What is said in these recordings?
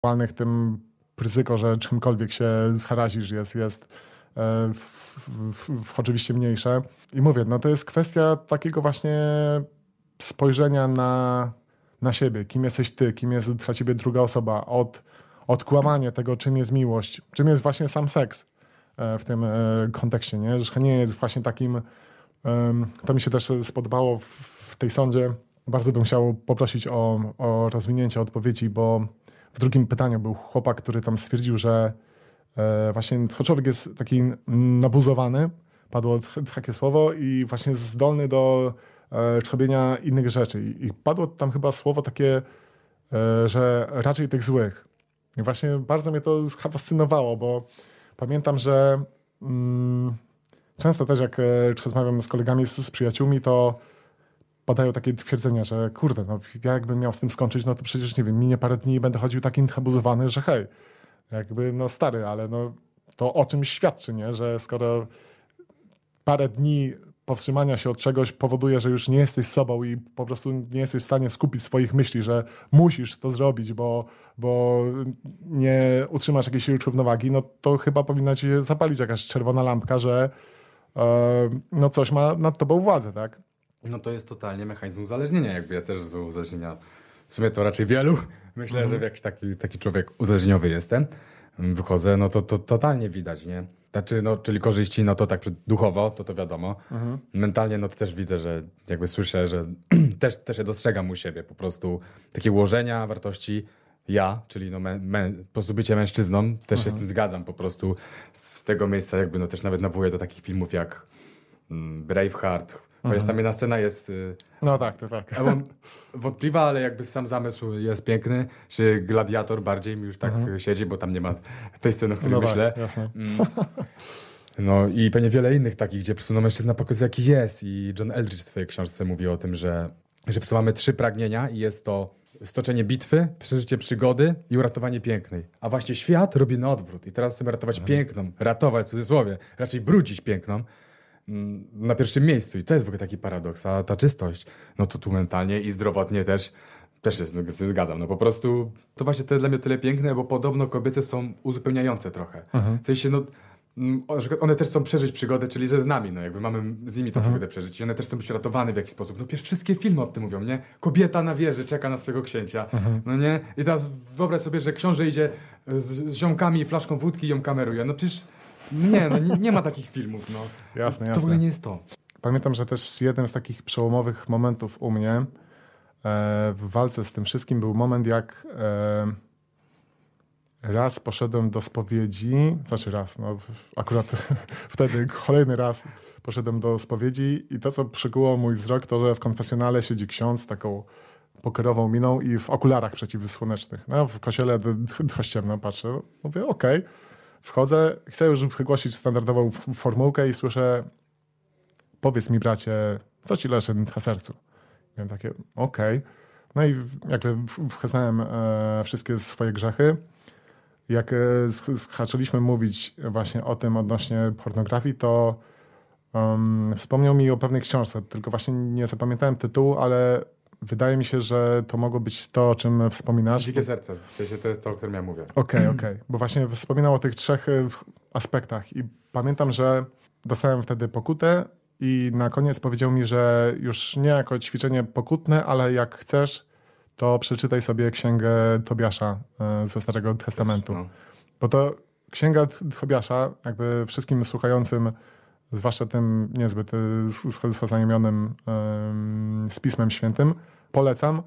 tym ryzyko, że czymkolwiek się zharazisz jest oczywiście mniejsze. I mówię, no to jest kwestia takiego właśnie spojrzenia na siebie, kim jesteś ty, kim jest dla ciebie druga osoba, odkłamanie tego, czym jest miłość, czym jest właśnie sam seks w tym kontekście, nie? Że nie jest właśnie takim, to mi się też spodobało w tej sądzie. Bardzo bym chciał poprosić o rozwinięcie odpowiedzi, bo w drugim pytaniu był chłopak, który tam stwierdził, że właśnie człowiek jest taki nabuzowany, padło takie słowo, i właśnie zdolny do robienia innych rzeczy. I padło tam chyba słowo takie, że raczej tych złych. I właśnie bardzo mnie to fascynowało, bo pamiętam, że często też jak rozmawiam z kolegami, z przyjaciółmi, to padają takie twierdzenia, że kurde, no ja jakbym miał z tym skończyć, no to przecież nie wiem, minie parę dni i będę chodził taki nabuzowany, że hej, jakby no stary, ale no to o czymś świadczy, nie? Że skoro parę dni powstrzymania się od czegoś powoduje, że już nie jesteś sobą i po prostu nie jesteś w stanie skupić swoich myśli, że musisz to zrobić, bo nie utrzymasz jakiejś równowagi, no to chyba powinna ci się zapalić jakaś czerwona lampka, że no coś ma nad tobą władzę, tak? No to jest totalnie mechanizm uzależnienia, jakby ja też z uzależnienia, w sumie to raczej wielu, myślę, że w jakiś taki człowiek uzależnieniowy jestem, wychodzę, no to totalnie widać, nie? Znaczy, no, czyli korzyści, no to tak duchowo, to wiadomo. Mentalnie, no to też widzę, że jakby słyszę, że też się dostrzegam u siebie po prostu takie ułożenia wartości ja, czyli no po prostu bycie mężczyzną, też się z tym zgadzam po prostu. Z tego miejsca jakby no też nawet nawołuję do takich filmów jak Braveheart, chociaż tam jedna scena jest no tak, to tak. wątpliwa, ale jakby sam zamysł jest piękny, czy Gladiator bardziej mi już tak siedzi, bo tam nie ma tej sceny, o której myślę. Tak, jasne. No i pewnie wiele innych takich, gdzie po prostu no, mężczyzna pokazuje jaki jest, i John Eldridge w swojej książce mówi o tym, że po prostu mamy 3 pragnienia i jest to stoczenie bitwy, przeżycie przygody i uratowanie pięknej. A właśnie świat robi na odwrót i teraz chcemy ratować piękną, ratować w cudzysłowie, raczej brudzić piękną na pierwszym miejscu. I to jest w ogóle taki paradoks, a ta czystość, no to tu mentalnie i zdrowotnie też się zgadzam. No po prostu to właśnie to jest dla mnie tyle piękne, bo podobno kobiece są uzupełniające trochę. W sensie, no one też chcą przeżyć przygodę, czyli że z nami, no jakby mamy z nimi tą przygodę przeżyć i one też chcą być ratowane w jakiś sposób. No przecież wszystkie filmy o tym mówią, nie? Kobieta na wieży czeka na swojego księcia, no nie? I teraz wyobraź sobie, że książę idzie z ziomkami i flaszką wódki i ją kameruje. No przecież nie ma takich filmów, no. Jasne. To w ogóle nie jest to. Pamiętam, że też jeden z takich przełomowych momentów u mnie w walce z tym wszystkim był moment, jak raz poszedłem do spowiedzi, no akurat wtedy kolejny raz poszedłem do spowiedzi i to, co przykuło mój wzrok, to, że w konfesjonale siedzi ksiądz z taką pokerową miną i w okularach przeciwsłonecznych. No, w kościele dość ciemno patrzę, mówię okej. Wchodzę, chcę już wygłosić standardową formułkę i słyszę: powiedz mi, bracie, co ci leży na sercu? Miałem takie okej. No i jakby wyznałem wszystkie swoje grzechy. Jak zaczęliśmy mówić właśnie o tym odnośnie pornografii, to wspomniał mi o pewnej książce, tylko właśnie nie zapamiętałem tytułu, ale wydaje mi się, że to mogło być to, o czym wspominasz. Dzikie serce, w sensie to jest to, o którym ja mówię. Okej. Bo właśnie wspominał o tych 3 aspektach i pamiętam, że dostałem wtedy pokutę i na koniec powiedział mi, że już nie jako ćwiczenie pokutne, ale jak chcesz, to przeczytaj sobie księgę Tobiasza ze Starego Testamentu. No. Bo to księga Tobiasza, jakby wszystkim słuchającym, zwłaszcza tym niezbyt zaznajomionym z Pismem Świętym, polecam,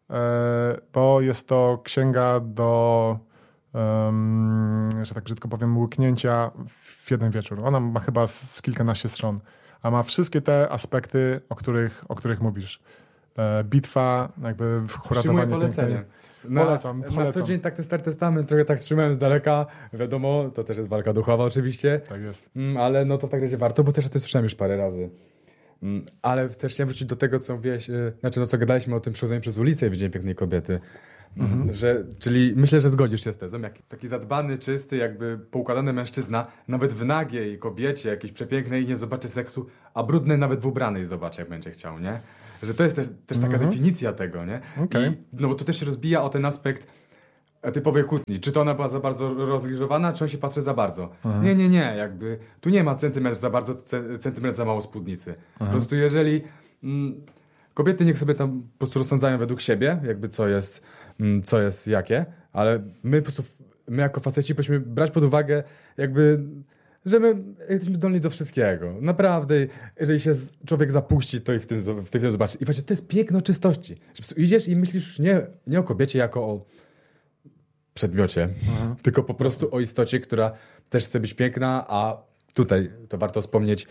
bo jest to księga do, że tak brzydko powiem, łyknięcia w jeden wieczór. Ona ma chyba z kilkanaście stron, a ma wszystkie te aspekty, o których mówisz. Bitwa, jakby uratowanie polecenie. Polecam. Na co dzień tak ten Stary Testament trochę tak trzymałem z daleka. Wiadomo, to też jest walka duchowa oczywiście. Tak jest. Ale no to w takim razie warto, bo też o tym słyszałem już parę razy. Ale też chciałem wrócić do tego, co mówiłeś, co gadaliśmy o tym przechodzeniu przez ulicę i widzenia pięknej kobiety. Czyli myślę, że zgodzisz się z tezą, jak taki zadbany, czysty, jakby poukładany mężczyzna, nawet w nagiej kobiecie, jakiejś przepięknej, nie zobaczy seksu, a brudnej nawet w ubranej zobaczy, jak będzie chciał, nie? Że to jest też taka definicja tego, nie? Okay. No bo to też się rozbija o ten aspekt typowej kłótni. Czy to ona była za bardzo rozliżowana, czy on się patrzy za bardzo. Nie, jakby tu nie ma centymetr za bardzo, centymetr za mało spódnicy. Po prostu jeżeli kobiety niech sobie tam po prostu rozsądzają według siebie, jakby co jest jakie, ale my po prostu, my jako faceci powinniśmy brać pod uwagę jakby, że my jesteśmy zdolni do wszystkiego. Naprawdę, jeżeli się człowiek zapuści, to i w tym zobaczy. I właśnie to jest piękno czystości. Że po prostu idziesz i myślisz nie o kobiecie jako o przedmiocie, tylko po prostu o istocie, która też chce być piękna, a tutaj to warto wspomnieć,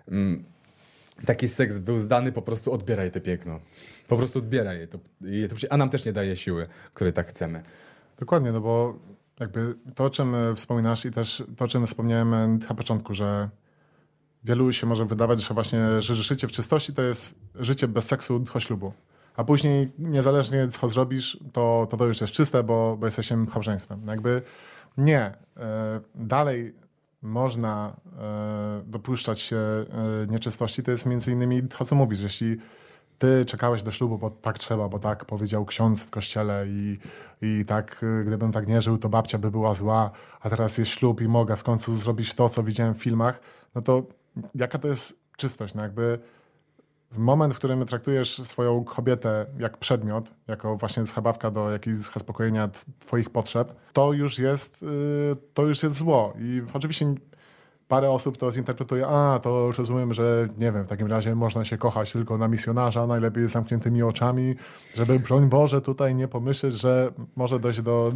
taki seks wyuzdany po prostu odbiera jej to piękno. Po prostu odbiera jej to, a nam też nie daje siły, której tak chcemy. Dokładnie, no bo jakby to, o czym wspominasz i też to, o czym wspomniałem na początku, że wielu się może wydawać, że właśnie że życie w czystości to jest życie bez seksu do ślubu. A później niezależnie co zrobisz, to już jest czyste, bo jesteście małżeństwem. Jakby nie. Dalej można dopuszczać się nieczystości. To jest między innymi to, co mówisz. Jeśli ty czekałeś do ślubu, bo tak trzeba, bo tak powiedział ksiądz w kościele i tak, gdybym tak nie żył, to babcia by była zła, a teraz jest ślub i mogę w końcu zrobić to, co widziałem w filmach, no to jaka to jest czystość? No jakby w moment, w którym traktujesz swoją kobietę jak przedmiot, jako właśnie schabawka do jakiegoś zaspokojenia twoich potrzeb, to już jest zło. I oczywiście parę osób to zinterpretuje, to już rozumiem, że nie wiem, w takim razie można się kochać tylko na misjonarza, najlepiej z zamkniętymi oczami, żeby, broń Boże, tutaj nie pomyśleć, że może dojść do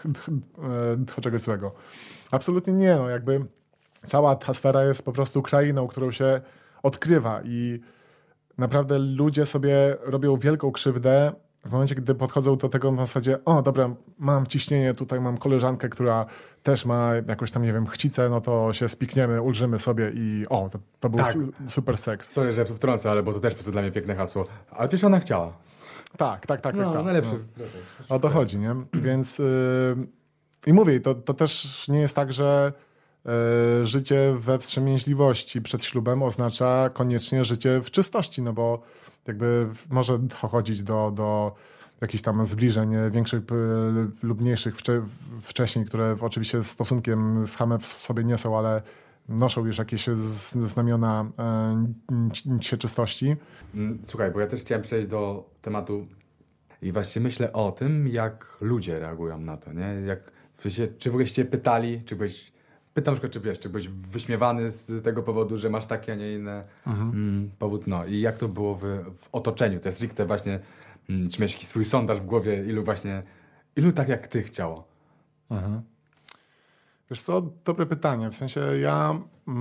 czegoś złego. Absolutnie nie, no jakby cała ta sfera jest po prostu krainą, którą się odkrywa i naprawdę ludzie sobie robią wielką krzywdę w momencie, gdy podchodzą do tego na zasadzie, dobra, mam ciśnienie, tutaj mam koleżankę, która też ma jakoś tam, nie wiem, chcicę, no to się spikniemy, ulżymy sobie i to był super seks. Sorry, że tu wtrącę, ale bo to też po prostu dla mnie piękne hasło. Ale przecież ona chciała. Tak. Najlepszy. O to chodzi, nie? Więc i mówię, to też nie jest tak, że życie we wstrzemięźliwości przed ślubem oznacza koniecznie życie w czystości, no bo jakby może dochodzić do jakichś tam zbliżeń większych lub mniejszych wcześniej, które oczywiście stosunkiem z hamem w sobie nie są, ale noszą już jakieś znamiona czystości. Słuchaj, bo ja też chciałem przejść do tematu i właśnie myślę o tym, jak ludzie reagują na to, nie? Czy w ogóle cię pytali, pytam na przykład, czy byłeś wyśmiewany z tego powodu, że masz taki, a nie inny powód, no. I jak to było w otoczeniu? To jest stricte właśnie, czy miałeś jakiś swój sondaż w głowie, ilu tak jak ty chciało? Wiesz co, dobre pytanie. W sensie ja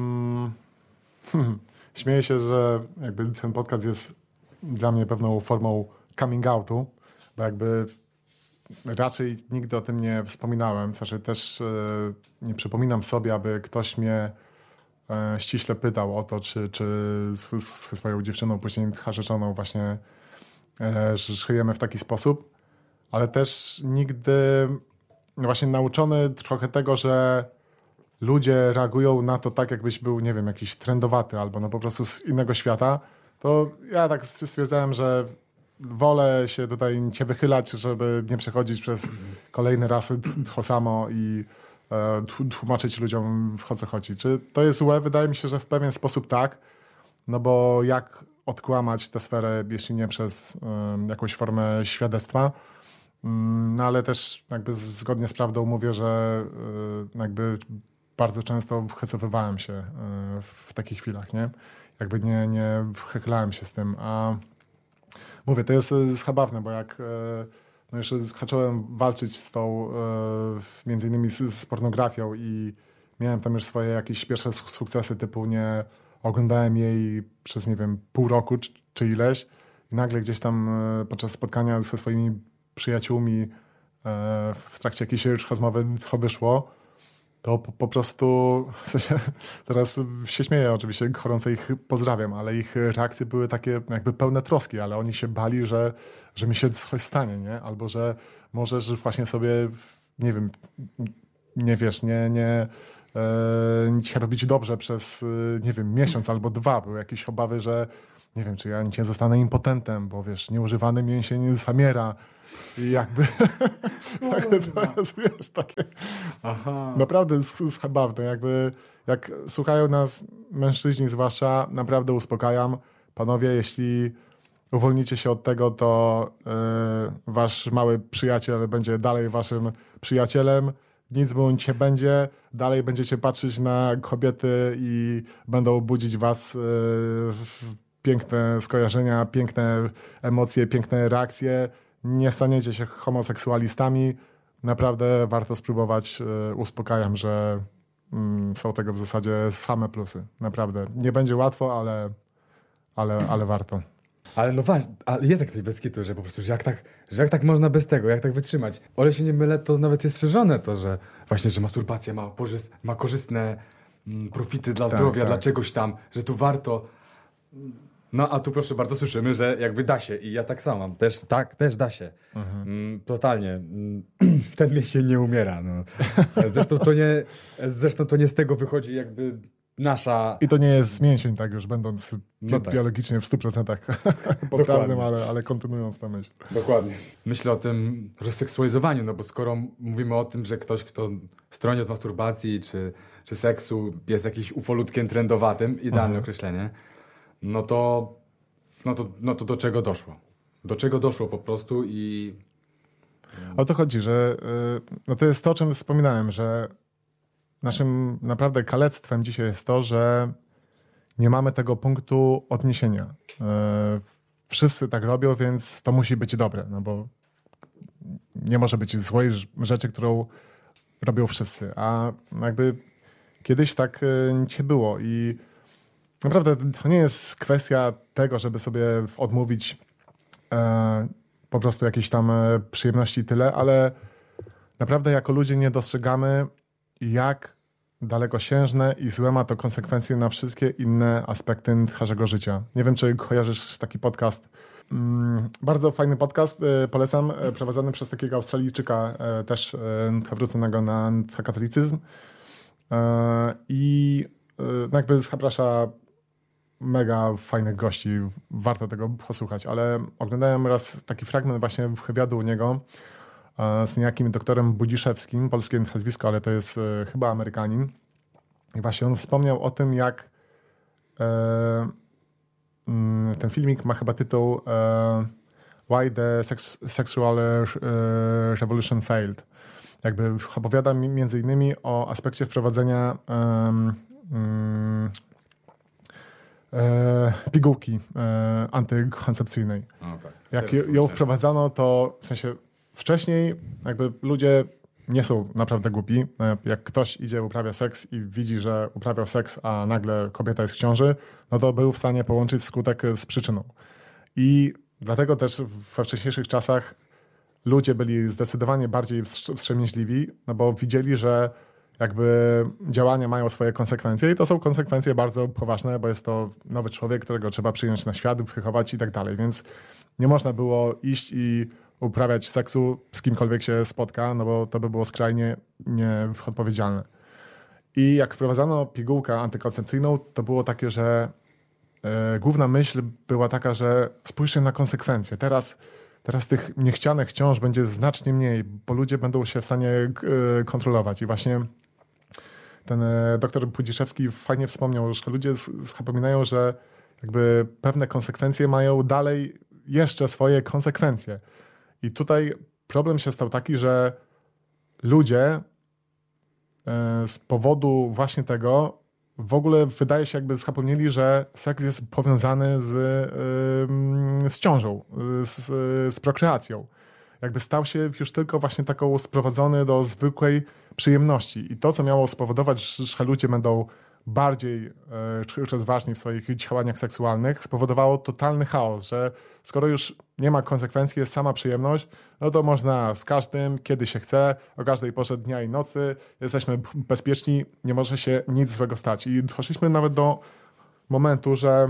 śmieję się, że jakby ten podcast jest dla mnie pewną formą coming outu, bo jakby raczej nigdy o tym nie wspominałem. Znaczy też nie przypominam sobie, aby ktoś mnie ściśle pytał o to, czy ze swoją dziewczyną, później narzeczoną właśnie żyjemy w taki sposób, ale też nigdy właśnie nauczony trochę tego, że ludzie reagują na to tak, jakbyś był, nie wiem, jakiś trendowaty albo no po prostu z innego świata, to ja tak stwierdzałem, że wolę się tutaj cię wychylać, żeby nie przechodzić przez kolejny raz to samo i tłumaczyć ludziom, o co chodzi. Czy to jest złe? Wydaje mi się, że w pewien sposób tak, no bo jak odkłamać tę sferę, jeśli nie przez jakąś formę świadectwa. No ale też jakby zgodnie z prawdą mówię, że jakby bardzo często wycofywałem się w takich chwilach, nie? Jakby nie wychylałem się z tym, a mówię, to jest schabawne, bo jak no jeszcze zacząłem walczyć z tą, między innymi z pornografią i miałem tam już swoje jakieś pierwsze sukcesy, typu nie oglądałem jej przez, nie wiem, pół roku czy ileś i nagle gdzieś tam podczas spotkania ze swoimi przyjaciółmi w trakcie jakiejś rozmowy to wyszło, to po prostu, w sensie, teraz się śmieję oczywiście, gorąco ich pozdrawiam, ale ich reakcje były takie jakby pełne troski, ale oni się bali, że mi się coś stanie, nie? Albo że możesz właśnie sobie, nie wiem, nie wiesz, nie robić dobrze przez, nie wiem, miesiąc albo dwa. Były jakieś obawy, że nie wiem, czy ja nie zostanę impotentem, bo wiesz, nieużywany mięsień zamiera i jakby to jest, wiesz, takie naprawdę zabawne, jakby jak słuchają nas mężczyźni zwłaszcza, naprawdę uspokajam. Panowie, jeśli uwolnicie się od tego, to wasz mały przyjaciel będzie dalej waszym przyjacielem. Nic mu nie będzie. Dalej będziecie patrzeć na kobiety i będą budzić was piękne skojarzenia, piękne emocje, piękne reakcje. Nie staniecie się homoseksualistami. Naprawdę warto spróbować. Uspokajam, że są tego w zasadzie same plusy. Naprawdę. Nie będzie łatwo, ale warto. Ale no właśnie, ale jest jak coś bez kitu, że po prostu, że jak tak można bez tego, jak tak wytrzymać. O ile się nie mylę, to nawet jest szerzone to, że właśnie, że masturbacja ma korzystne profity dla zdrowia, dla czegoś tam, że tu warto. No a tu proszę bardzo słyszymy, że jakby da się i ja tak samo mam, też da się. Totalnie. Ten mięsień nie umiera. No. Zresztą to nie z tego wychodzi jakby nasza... I to nie jest mięsień, tak już będąc biologicznie w 100% poprawnym, ale kontynuując tę myśl. Dokładnie. Myślę o tym rozseksualizowaniu, no bo skoro mówimy o tym, że ktoś, kto stroni od masturbacji czy seksu jest jakiś ufolutkiem trendowatym, idealne określenie, no to do czego doszło? Do czego doszło po prostu i... O to chodzi, że no to jest to, o czym wspominałem, że naszym naprawdę kalectwem dzisiaj jest to, że nie mamy tego punktu odniesienia. Wszyscy tak robią, więc to musi być dobre, no bo nie może być złej rzeczy, którą robią wszyscy. A jakby kiedyś tak nie było i naprawdę to nie jest kwestia tego, żeby sobie odmówić po prostu jakiejś tam przyjemności i tyle, ale naprawdę jako ludzie nie dostrzegamy, jak dalekosiężne i złe ma to konsekwencje na wszystkie inne aspekty naszego życia. Nie wiem, czy kojarzysz taki podcast. Bardzo fajny podcast, polecam, prowadzony przez takiego Australijczyka, też nawróconego na katolicyzm. I jakby zaprasza mega fajnych gości, warto tego posłuchać, ale oglądałem raz taki fragment właśnie wywiadu u niego z niejakim doktorem Budziszewskim, polskie nazwisko, ale to jest chyba Amerykanin. I właśnie on wspomniał o tym, jak ten filmik ma chyba tytuł Why the Sexual Revolution Failed. Jakby opowiada między innymi o aspekcie wprowadzenia pigułki antykoncepcyjnej. tak. Jak ją wprowadzano, to w sensie wcześniej jakby ludzie nie są naprawdę głupi. Jak ktoś idzie, uprawia seks i widzi, że uprawiał seks, a nagle kobieta jest w ciąży, no to był w stanie połączyć skutek z przyczyną. I dlatego też we wcześniejszych czasach ludzie byli zdecydowanie bardziej wstrzemięźliwi, no bo widzieli, że jakby działania mają swoje konsekwencje i to są konsekwencje bardzo poważne, bo jest to nowy człowiek, którego trzeba przyjąć na świat, wychować i tak dalej, więc nie można było iść i uprawiać seksu z kimkolwiek się spotka, no bo to by było skrajnie nieodpowiedzialne. I jak wprowadzano pigułkę antykoncepcyjną, to było takie, że główna myśl była taka, że spójrzcie na konsekwencje. Teraz tych niechcianych ciąż będzie znacznie mniej, bo ludzie będą się w stanie kontrolować. I właśnie ten doktor Budziszewski fajnie wspomniał, że ludzie zapominają, że jakby pewne konsekwencje mają dalej jeszcze swoje konsekwencje. I tutaj problem się stał taki, że ludzie z powodu właśnie tego w ogóle wydaje się jakby zapomnieli, że seks jest powiązany z ciążą, z prokreacją. Jakby stał się już tylko właśnie taką sprowadzony do zwykłej przyjemności. I to, co miało spowodować, że ludzie będą bardziej rozważni w swoich działaniach seksualnych, spowodowało totalny chaos, że skoro już nie ma konsekwencji, jest sama przyjemność, no to można z każdym, kiedy się chce, o każdej porze dnia i nocy, jesteśmy bezpieczni, nie może się nic złego stać. I doszliśmy nawet do momentu, że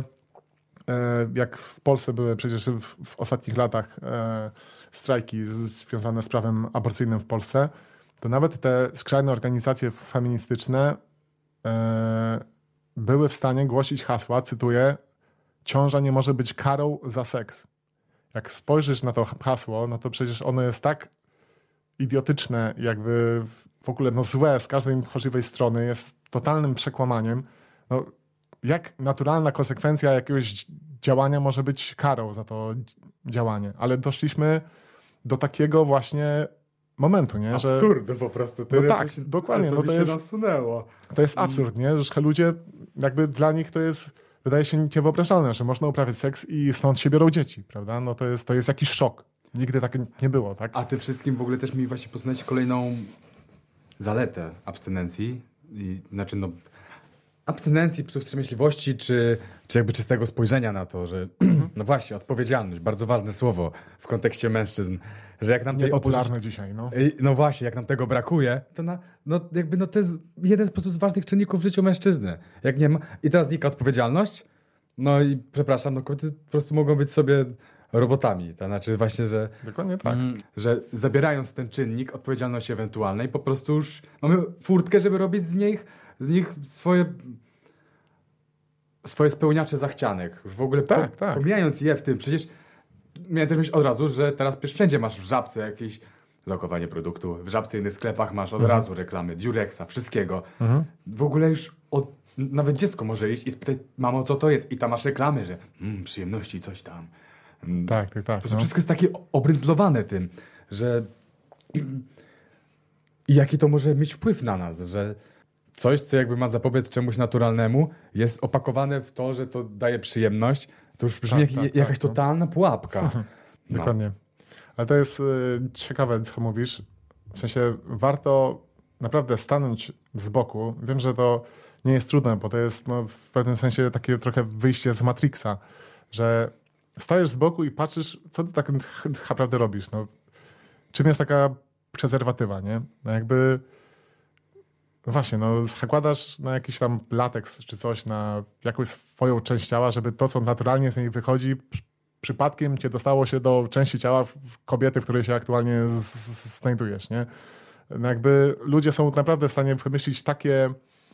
jak w Polsce były przecież w ostatnich latach strajki związane z prawem aborcyjnym w Polsce, to nawet te skrajne organizacje feministyczne były w stanie głosić hasła, cytuję, ciąża nie może być karą za seks. Jak spojrzysz na to hasło, no to przecież ono jest tak idiotyczne, jakby w ogóle no złe z każdej możliwej strony, jest totalnym przekłamaniem. No, jak naturalna konsekwencja jakiegoś działania może być karą za to działanie? Ale doszliśmy do takiego właśnie momentu, nie? Że absurdu po prostu. No tak, dokładnie. No to jest nasunęło. To jest absurd, nie? Że ludzie, jakby dla nich to jest, wydaje się niewyobrażalne, że można uprawiać seks i stąd się biorą dzieci, prawda? No to jest jakiś szok. Nigdy tak nie było, tak? A ty wszystkim w ogóle też mi właśnie poznać kolejną zaletę abstynencji. Znaczy no abstynencji, psów wstrzemięźliwości, czy jakby czystego spojrzenia na to, że no właśnie, odpowiedzialność, bardzo ważne słowo w kontekście mężczyzn, że jak nam niepopularne dzisiaj, no. No właśnie, jak nam tego brakuje, to to jest jeden z ważnych czynników w życiu mężczyzny. Jak nie ma, i teraz znika odpowiedzialność, no i przepraszam, no kobiety po prostu mogą być sobie robotami, to znaczy właśnie, że dokładnie tak. Że zabierając ten czynnik odpowiedzialności ewentualnej, po prostu już mamy furtkę, żeby robić z nich swoje spełniacze zachcianek. Już w ogóle pomijając je w tym, przecież miałem też myśleć od razu, że teraz przecież wszędzie masz w Żabce jakieś lokowanie produktu, w Żabce i innych sklepach masz od razu reklamy Durexa, wszystkiego. W ogóle już nawet dziecko może iść i spytać, mamo, co to jest? I tam masz reklamy, że przyjemności, coś tam. Tak. No. Wszystko jest takie obryzlowane tym, że i jaki to może mieć wpływ na nas, że coś, co jakby ma zapobiec czemuś naturalnemu, jest opakowane w to, że to daje przyjemność, to już brzmi jakaś totalna pułapka. Dokładnie. Ale to jest ciekawe, co mówisz. W sensie warto naprawdę stanąć z boku. Wiem, że to nie jest trudne, bo to jest w pewnym sensie takie trochę wyjście z Matrixa, że stajesz z boku i patrzysz, co ty tak naprawdę robisz. No, czym jest taka prezerwatywa, nie? No jakby no właśnie, zakładasz na jakiś tam lateks czy coś na jakąś swoją część ciała, żeby to, co naturalnie z niej wychodzi, przypadkiem cię dostało się do części ciała kobiety, w której się aktualnie znajdujesz, nie? No jakby ludzie są naprawdę w stanie wymyślić takie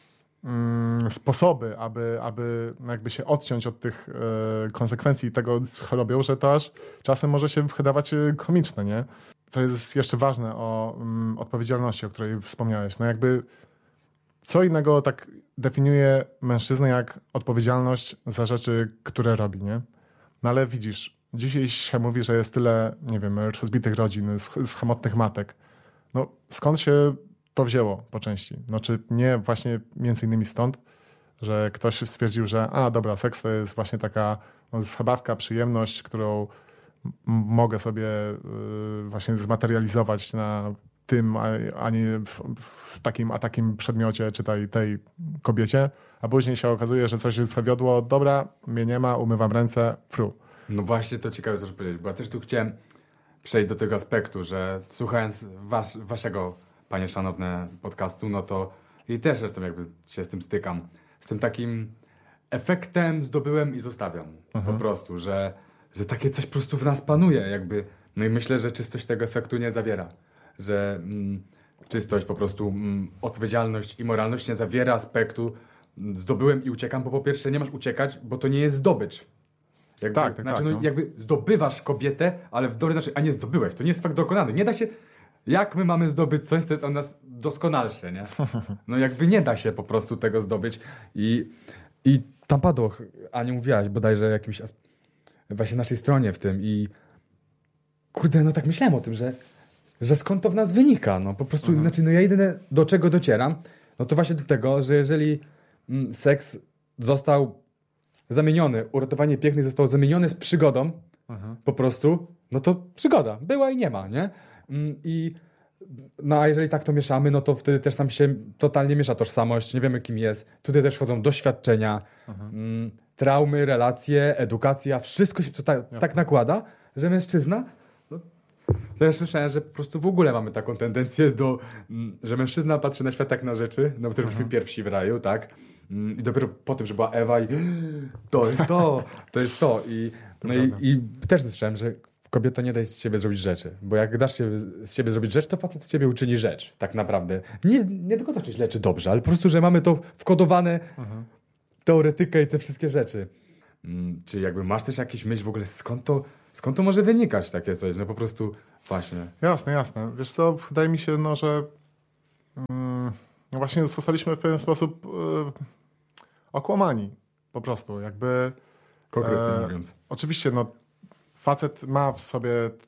sposoby, aby jakby się odciąć od tych konsekwencji tego, co robią, że to aż czasem może się wydawać komiczne, nie? Co jest jeszcze ważne o odpowiedzialności, o której wspomniałeś. No jakby co innego tak definiuje mężczyznę jak odpowiedzialność za rzeczy, które robi, nie? No ale widzisz, dzisiaj się mówi, że jest tyle, nie wiem, rozbitych rodzin, samotnych matek. No skąd się to wzięło po części? No czy nie właśnie między innymi stąd, że ktoś stwierdził, że dobra, seks to jest właśnie taka zabawka, przyjemność, którą mogę sobie właśnie zmaterializować na tym, a nie w takim przedmiocie, czy tej kobiecie, a później się okazuje, że coś zawiodło, dobra, mnie nie ma, umywam ręce, fru. No właśnie to ciekawe, co powiedzieć, bo ja też tu chciałem przejść do tego aspektu, że słuchając waszego, panie szanowne, podcastu, no to i też zresztą jakby się z tym stykam, z tym takim efektem zdobyłem i zostawiam po prostu, że takie coś po prostu w nas panuje jakby, no i myślę, że czystość tego efektu nie zawiera, że czystość po prostu, odpowiedzialność i moralność nie zawiera aspektu zdobyłem i uciekam, bo po pierwsze nie masz uciekać, bo to nie jest zdobycz. Jakby, jakby zdobywasz kobietę, ale w dobry znaczy, a nie zdobyłeś, to nie jest fakt dokonany. Nie da się, jak my mamy zdobyć coś, co jest od nas doskonalsze, nie? No jakby nie da się po prostu tego zdobyć i tam padło, Aniu mówiłaś bodajże jakimś właśnie naszej stronie w tym i kurde, no tak myślałem o tym, że skąd to w nas wynika, no po prostu, znaczy, no ja jedyne do czego docieram, no to właśnie do tego, że jeżeli seks został zamieniony, uratowanie pięknych zostało zamienione z przygodą, po prostu, no to przygoda była i nie ma, nie? No a jeżeli tak to mieszamy, no to wtedy też nam się totalnie miesza tożsamość, nie wiemy kim jest. Tutaj też wchodzą doświadczenia, traumy, relacje, edukacja, wszystko się to tak nakłada, że mężczyzna, no, teraz słyszałem, że po prostu w ogóle mamy taką tendencję że mężczyzna patrzy na świat jak na rzeczy, no bo też byliśmy pierwsi w raju, tak? I dopiero po tym, że była Ewa i to jest to, to jest to. I też słyszałem, że kobieta nie daj z siebie zrobić rzeczy, bo jak dasz z siebie zrobić rzecz, to facet z ciebie uczyni rzecz, tak naprawdę. Nie tylko to, czy źle, czy dobrze, ale po prostu, że mamy to wkodowane, teoretykę i te wszystkie rzeczy. Czy jakby masz też jakieś myśl w ogóle, skąd to może wynikać takie coś? No po prostu właśnie. Jasne. Wiesz co, wydaje mi się, no, że no właśnie zostaliśmy w pewien sposób okłamani. Po prostu, jakby... Konkretnie mówiąc. Oczywiście, no, facet ma w sobie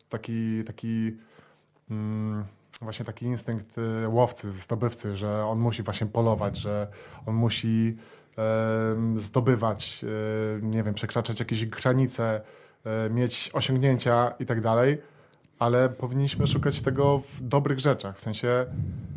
właśnie taki instynkt łowcy, zdobywcy, że on musi właśnie polować, że on musi zdobywać, nie wiem, przekraczać jakieś granice, mieć osiągnięcia i tak dalej, ale powinniśmy szukać tego w dobrych rzeczach. W sensie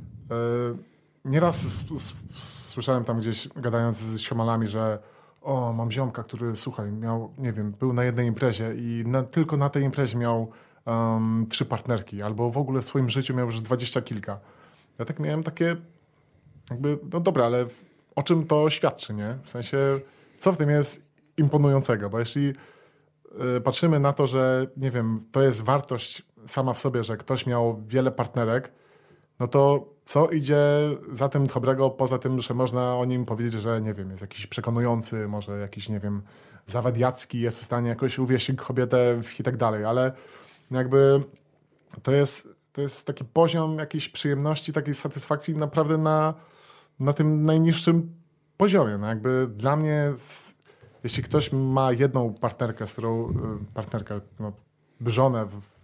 nieraz słyszałem tam gdzieś, gadając z ziomalami, że mam ziomka, który, słuchaj, miał, nie wiem, był na jednej imprezie i tylko na tej imprezie miał 3 partnerki, albo w ogóle w swoim życiu miał już 20 kilka. Ja tak miałem takie jakby, no dobra, ale o czym to świadczy, nie? W sensie, co w tym jest imponującego? Bo jeśli patrzymy na to, że, nie wiem, to jest wartość sama w sobie, że ktoś miał wiele partnerek, no to co idzie za tym dobrego, poza tym, że można o nim powiedzieć, że, nie wiem, jest jakiś przekonujący, może jakiś, nie wiem, zawadiacki, jest w stanie jakoś uwieść kobietę i tak dalej, ale jakby to jest taki poziom jakiejś przyjemności, takiej satysfakcji naprawdę na tym najniższym poziomie. No jakby dla mnie, jeśli ktoś ma jedną partnerkę, z którą no, żonę,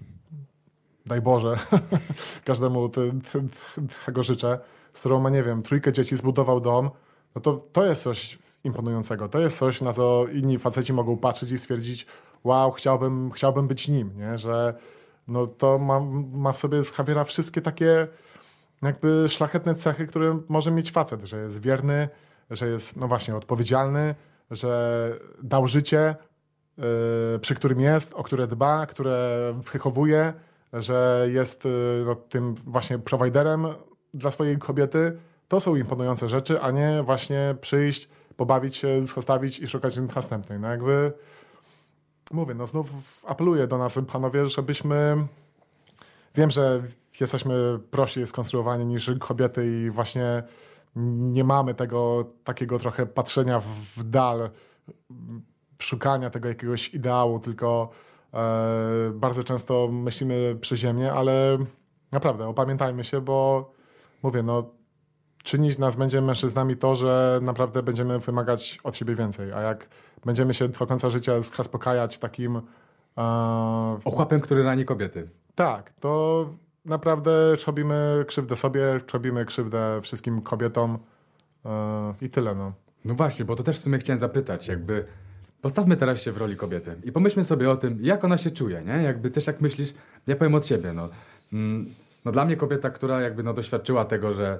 daj Boże, każdemu tego życzę, z którą ma, nie wiem, 3 dzieci, zbudował dom, no to jest coś imponującego. To jest coś, na co inni faceci mogą patrzeć i stwierdzić, wow, chciałbym być nim, nie? Że no to ma w sobie z Javiera wszystkie takie jakby szlachetne cechy, które może mieć facet, że jest wierny, że jest, no właśnie, odpowiedzialny, że dał życie, przy którym jest, o które dba, które wychowuje, że jest no, tym właśnie prowajderem dla swojej kobiety. To są imponujące rzeczy, a nie właśnie przyjść, pobawić się, zostawić i szukać następnej. No jakby mówię, no znów apeluję do nas, panowie, żebyśmy... Wiem, że jesteśmy prościej skonstruowani niż kobiety i właśnie nie mamy tego takiego trochę patrzenia w dal, szukania tego jakiegoś ideału, tylko bardzo często myślimy przyziemnie, ale naprawdę opamiętajmy się, bo mówię, no czynić nas będzie mężczyznami to, że naprawdę będziemy wymagać od siebie więcej, a jak będziemy się do końca życia zaspokajać takim... Ochłapem, który rani kobiety. Tak, to naprawdę robimy krzywdę sobie, robimy krzywdę wszystkim kobietom i tyle, no. No właśnie, bo to też w sumie chciałem zapytać, jakby postawmy teraz się w roli kobiety i pomyślmy sobie o tym, jak ona się czuje, nie? Jakby też jak myślisz, ja powiem od siebie, no. No dla mnie kobieta, która jakby no doświadczyła tego, że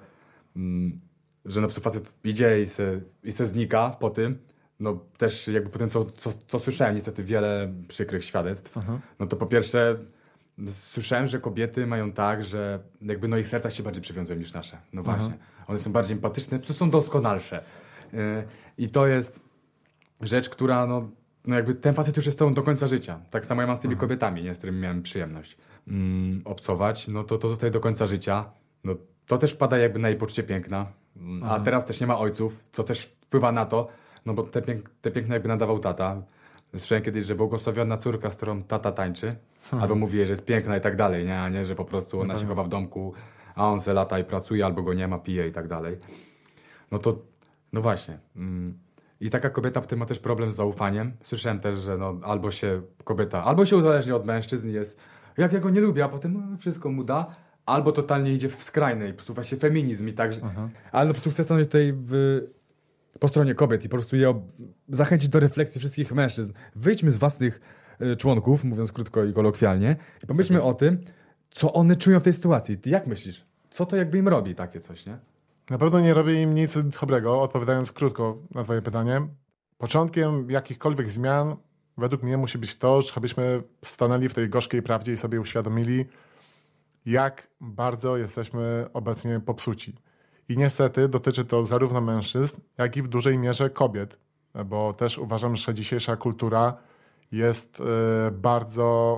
no po prostu facet idzie i se znika po tym, no też jakby po tym, co słyszałem, niestety wiele przykrych świadectw, no to po pierwsze słyszałem, że kobiety mają tak, że jakby no ich serca się bardziej przywiązują niż nasze. No właśnie. One są bardziej empatyczne, to są doskonalsze. I to jest rzecz, która no jakby ten facet już jest z tobą do końca życia. Tak samo ja mam z tymi kobietami, nie, z którymi miałem przyjemność obcować. No to zostaje do końca życia. No to też wpada jakby na jej poczucie piękna. A teraz też nie ma ojców, co też wpływa na to, no bo te piękne jakby nadawał tata. Słyszałem kiedyś, że błogosławiona córka, z którą tata tańczy, albo mówi jej, że jest piękna i tak dalej, nie? A nie, że po prostu ona się chowa w domku, a on se lata i pracuje, albo go nie ma, pije i tak dalej. No to, no właśnie. I taka kobieta potem ma też problem z zaufaniem. Słyszałem też, że no, albo się uzależni od mężczyzn, jest, jak ja go nie lubię, a potem wszystko mu da, albo totalnie idzie w skrajnej, po prostu właśnie feminizm i tak, ale no po prostu chcę stanąć tutaj po stronie kobiet i po prostu je zachęcić do refleksji wszystkich mężczyzn. Wyjdźmy z własnych członków, mówiąc krótko i kolokwialnie, i pomyślmy o tym, co one czują w tej sytuacji. Ty jak myślisz? Co to jakby im robi takie coś, nie? Na pewno nie robi im nic dobrego, odpowiadając krótko na twoje pytanie. Początkiem jakichkolwiek zmian według mnie musi być to, żebyśmy stanęli w tej gorzkiej prawdzie i sobie uświadomili, jak bardzo jesteśmy obecnie popsuci. I niestety dotyczy to zarówno mężczyzn, jak i w dużej mierze kobiet, bo też uważam, że dzisiejsza kultura jest bardzo...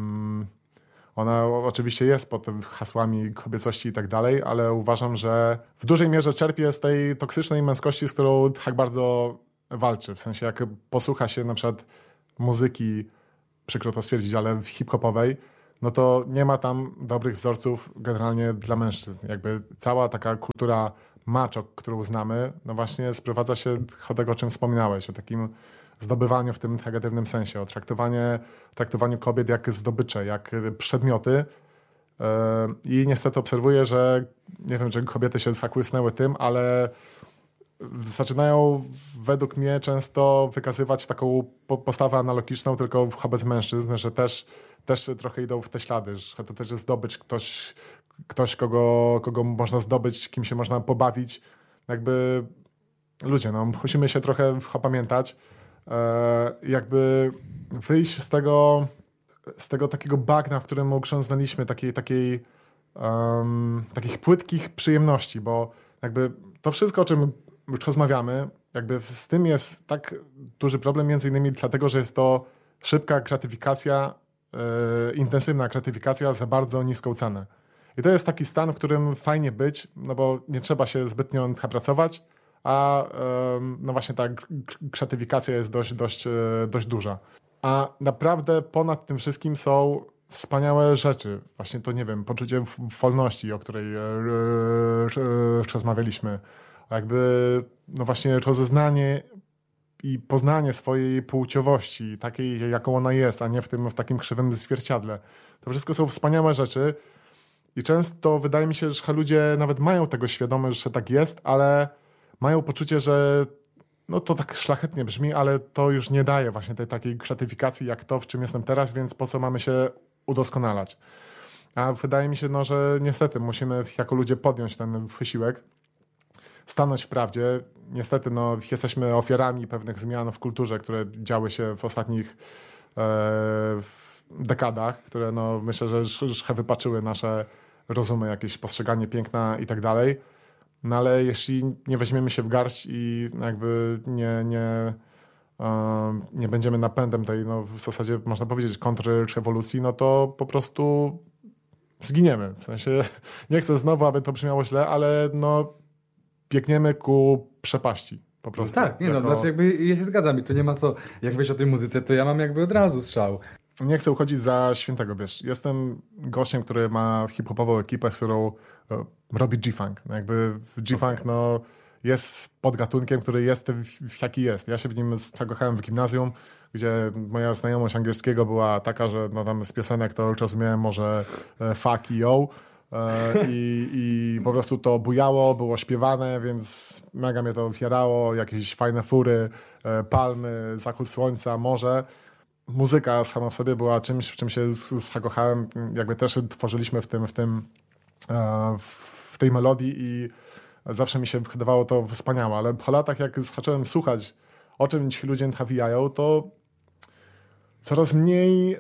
Ona oczywiście jest pod hasłami kobiecości i tak dalej, ale uważam, że w dużej mierze czerpie z tej toksycznej męskości, z którą tak bardzo walczy. W sensie jak posłucha się na przykład muzyki, przykro to stwierdzić, ale hip-hopowej, no to nie ma tam dobrych wzorców generalnie dla mężczyzn. Jakby cała taka kultura macho, którą znamy, no właśnie sprowadza się do tego, o czym wspominałeś, o takim zdobywaniu w tym negatywnym sensie, o traktowaniu kobiet jak zdobycze, jak przedmioty. I niestety obserwuję, że nie wiem, czy kobiety się zachłysnęły tym, ale zaczynają według mnie często wykazywać taką postawę analogiczną tylko wobec mężczyzn, że też trochę idą w te ślady, że to też jest zdobycz, ktoś kogo można zdobyć, kim się można pobawić. Jakby ludzie, no musimy się trochę opamiętać, jakby wyjść z tego takiego bagna, w którym ugrząznaliśmy, takich płytkich przyjemności, bo jakby to wszystko, o czym rozmawiamy, jakby z tym jest tak duży problem, między innymi dlatego, że jest to szybka gratyfikacja, intensywna gratyfikacja za bardzo niską cenę. I to jest taki stan, w którym fajnie być, no bo nie trzeba się zbytnio pracować, a no właśnie ta gratyfikacja jest dość duża. A naprawdę ponad tym wszystkim są wspaniałe rzeczy. Właśnie to, nie wiem, poczucie wolności, o której rozmawialiśmy. Jakby, no właśnie rozeznanie i poznanie swojej płciowości, takiej, jaką ona jest, a nie w takim krzywym zwierciadle. To wszystko są wspaniałe rzeczy i często wydaje mi się, że ludzie nawet mają tego świadomość, że tak jest, ale mają poczucie, że no to tak szlachetnie brzmi, ale to już nie daje właśnie tej takiej gratyfikacji jak to, w czym jestem teraz, więc po co mamy się udoskonalać. A wydaje mi się, no, że niestety musimy jako ludzie podjąć ten wysiłek, stanąć w prawdzie. Niestety no, jesteśmy ofiarami pewnych zmian w kulturze, które działy się w ostatnich dekadach, które no, myślę, że wypaczyły nasze rozumy, jakieś postrzeganie piękna i tak dalej. No ale jeśli nie weźmiemy się w garść i jakby nie będziemy napędem tej, no w zasadzie można powiedzieć, kontrrewolucji, no to po prostu zginiemy. W sensie, nie chcę znowu, aby to brzmiało źle, ale no biegniemy ku przepaści. Po prostu. No tak, nie no, znaczy jakby ja się zgadzam i tu nie ma co, jak wiesz o tej muzyce, to ja mam jakby od razu strzał. Nie chcę uchodzić za świętego, wiesz. Jestem gościem, który ma hip-hopową ekipę, z którą robi G-Funk. No jakby G-Funk no, jest podgatunkiem, który jest jaki jest. Ja się w nim zakochałem w gimnazjum, gdzie moja znajomość angielskiego była taka, że no, tam z piosenek to rozumiałem może fuck i yo. I po prostu to bujało, było śpiewane, więc mega mnie to wfierało. Jakieś fajne fury, palmy, zachód słońca, morze. Muzyka sama w sobie była czymś, w czym się zakochałem. Jakby też tworzyliśmy w tej melodii i zawsze mi się wydawało to wspaniałe, ale po latach jak zacząłem słuchać, o czym ci ludzie nawijają, to coraz mniej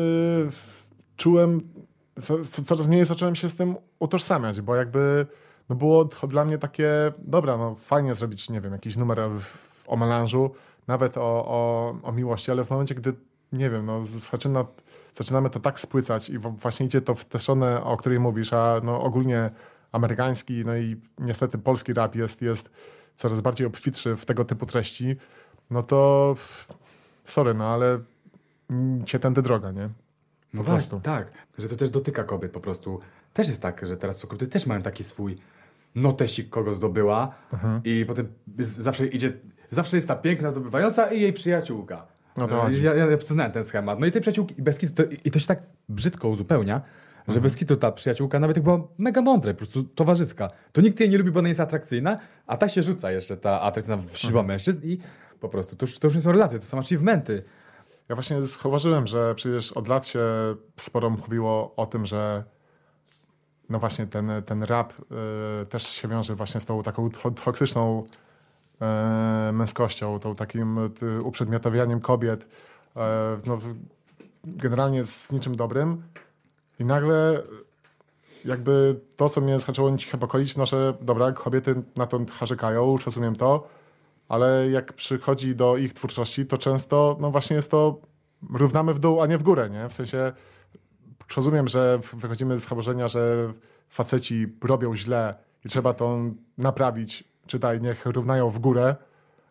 coraz mniej zacząłem się z tym utożsamiać, bo jakby no było to dla mnie takie, dobra, no fajnie zrobić, nie wiem, jakiś numer o melanżu, nawet o miłości, ale w momencie, gdy, nie wiem, no zaczynamy to tak spłycać i właśnie idzie to w tę stronę, o której mówisz, a no ogólnie amerykański, no i niestety polski rap jest coraz bardziej obfitszy w tego typu treści, no to sorry, no ale cię tędy droga, nie? No właśnie, tak, że to też dotyka kobiet po prostu. Też jest tak, że teraz kobiety też mają taki swój notesik, kogo zdobyła i potem zawsze jest ta piękna zdobywająca i jej przyjaciółka. No to chodzi. Ja znałem ten schemat. No i tej przyjaciółki, bez kitu, to się tak brzydko uzupełnia, że bez kitu ta przyjaciółka nawet jak była mega mądra, po prostu towarzyska. To nikt jej nie lubi, bo ona jest atrakcyjna, a tak się rzuca jeszcze ta atrakcyjna siła mężczyzn i po prostu to już nie są relacje, to są achievementy. Ja właśnie zauważyłem, że przecież od lat się sporo mówiło o tym, że no właśnie ten rap też się wiąże właśnie z tą taką toksyczną męskością, tą takim uprzedmiotawianiem kobiet, no, generalnie z niczym dobrym. I nagle jakby to, co mnie zaczęło niepokoić, no że dobra, kobiety na to narzekają, rozumiem to, ale jak przychodzi do ich twórczości, to często no właśnie jest to równamy w dół, a nie w górę, nie? W sensie rozumiem, że wychodzimy z założenia, że faceci robią źle i trzeba to naprawić, czytaj, niech równają w górę,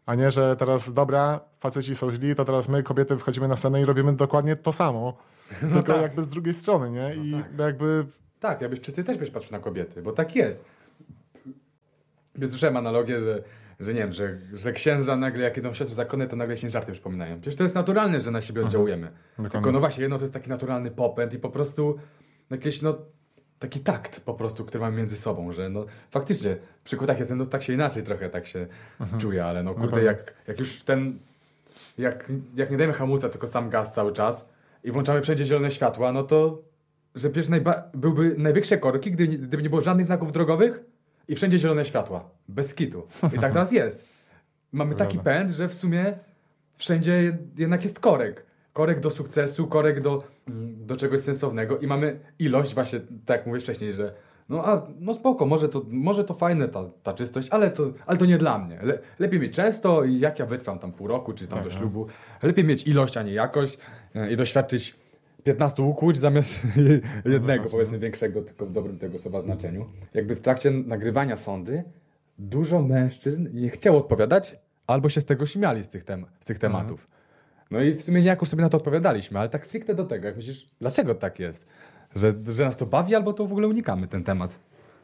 A nie, że teraz, dobra, faceci są źli, to teraz my, kobiety, wchodzimy na scenę i robimy dokładnie to samo. Tylko tak. jakby z drugiej strony, nie? I jakby... Tak, ja byś czysty też byś patrzył na kobiety, bo tak jest. Więc słyszałem analogię, że nie wiem, że księża nagle, jak idą siostry zakony, to nagle się żarty przypominają. Przecież to jest naturalne, że na siebie oddziałujemy. Tylko no właśnie, jedno to jest taki naturalny popęd i po prostu jakieś taki takt po prostu, który mamy między sobą, że no faktycznie przy kłótach jestem, no tak się inaczej trochę tak się czuję, ale no kurde, jak już jak nie dajemy hamulca, tylko sam gaz cały czas i włączamy wszędzie zielone światła, no to że przecież byłby największe korki, gdyby nie było żadnych znaków drogowych i wszędzie zielone światła. Bez kitu. I tak teraz jest. Mamy taki pęd, że w sumie wszędzie jednak jest korek. Korek do sukcesu, korek do czegoś sensownego i mamy ilość, właśnie tak jak mówię wcześniej, że no spoko, może to fajne ta czystość, ale to nie dla mnie. Lepiej mieć często i jak ja wytrwam tam pół roku, czy tam do ślubu, lepiej mieć ilość, a nie jakość i doświadczyć 15 ukłuć zamiast jednego, powiedzmy większego, tylko w dobrym tego słowa znaczeniu. Jakby w trakcie nagrywania sondy dużo mężczyzn nie chciało odpowiadać, albo się z tego śmiali z tych tematów. No i w sumie niejako już sobie na to odpowiadaliśmy, ale tak stricte do tego, jak myślisz, dlaczego tak jest? Że nas to bawi, albo to w ogóle unikamy ten temat?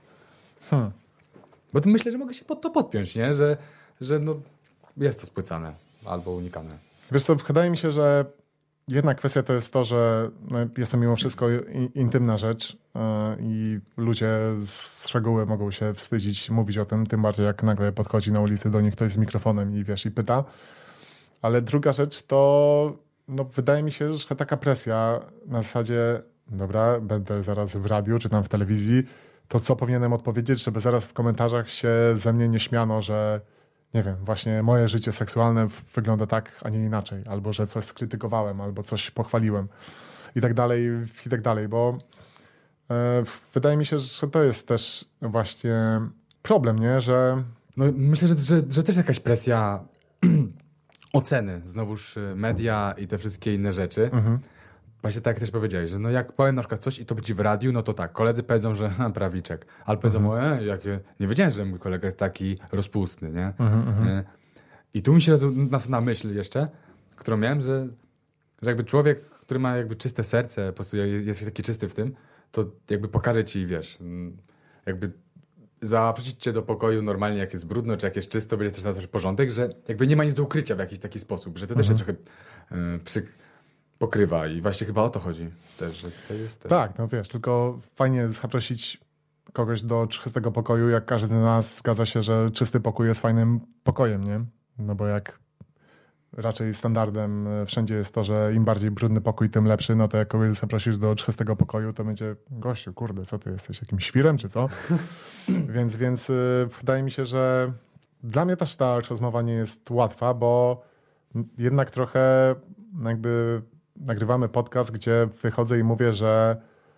Bo to myślę, że mogę się pod to podpiąć, nie? Że no jest to spłycane, albo unikane. Wiesz co, wydaje mi się, że jedna kwestia to jest to, że jest to mimo wszystko intymna rzecz i ludzie z reguły mogą się wstydzić mówić o tym, tym bardziej jak nagle podchodzi na ulicy do nich ktoś z mikrofonem i wiesz, i pyta. Ale druga rzecz to wydaje mi się, że taka presja na zasadzie dobra, będę zaraz w radiu czy tam w telewizji, to co powinienem odpowiedzieć, żeby zaraz w komentarzach się ze mnie nie śmiano, że nie wiem, właśnie moje życie seksualne wygląda tak, a nie inaczej, albo że coś skrytykowałem, albo coś pochwaliłem i tak dalej, bo wydaje mi się, że to jest też właśnie problem, nie, że... No myślę, że też jakaś presja oceny, znowuż media i te wszystkie inne rzeczy. Właśnie tak jak też powiedziałeś, że no jak powiem na przykład coś i to będzie w radiu, no to tak, koledzy powiedzą, że prawiczek. Ale powiedzą, nie wiedziałem, że mój kolega jest taki rozpustny, nie? I tu mi się nasuwa myśl jeszcze, którą miałem, że jakby człowiek, który ma jakby czyste serce, po prostu jest taki czysty w tym, to jakby pokaże ci, wiesz, jakby zaprosić cię do pokoju normalnie, jak jest brudno, czy jak jest czysto, będzie też na to porządek, że jakby nie ma nic do ukrycia w jakiś taki sposób, że to też się trochę pokrywa i właśnie chyba o to chodzi też, że tutaj jest... Tak, no wiesz, tylko fajnie jest zaprosić kogoś do czystego pokoju, jak każdy z nas zgadza się, że czysty pokój jest fajnym pokojem, nie? No bo jak raczej standardem wszędzie jest to, że im bardziej brudny pokój, tym lepszy, no to jak kogoś zaprosisz do czystego pokoju, to będzie gościu, kurde, co ty jesteś, jakimś świrem, czy co? więc wydaje mi się, że dla mnie też ta rozmowa nie jest łatwa, bo jednak trochę jakby nagrywamy podcast, gdzie wychodzę i mówię, że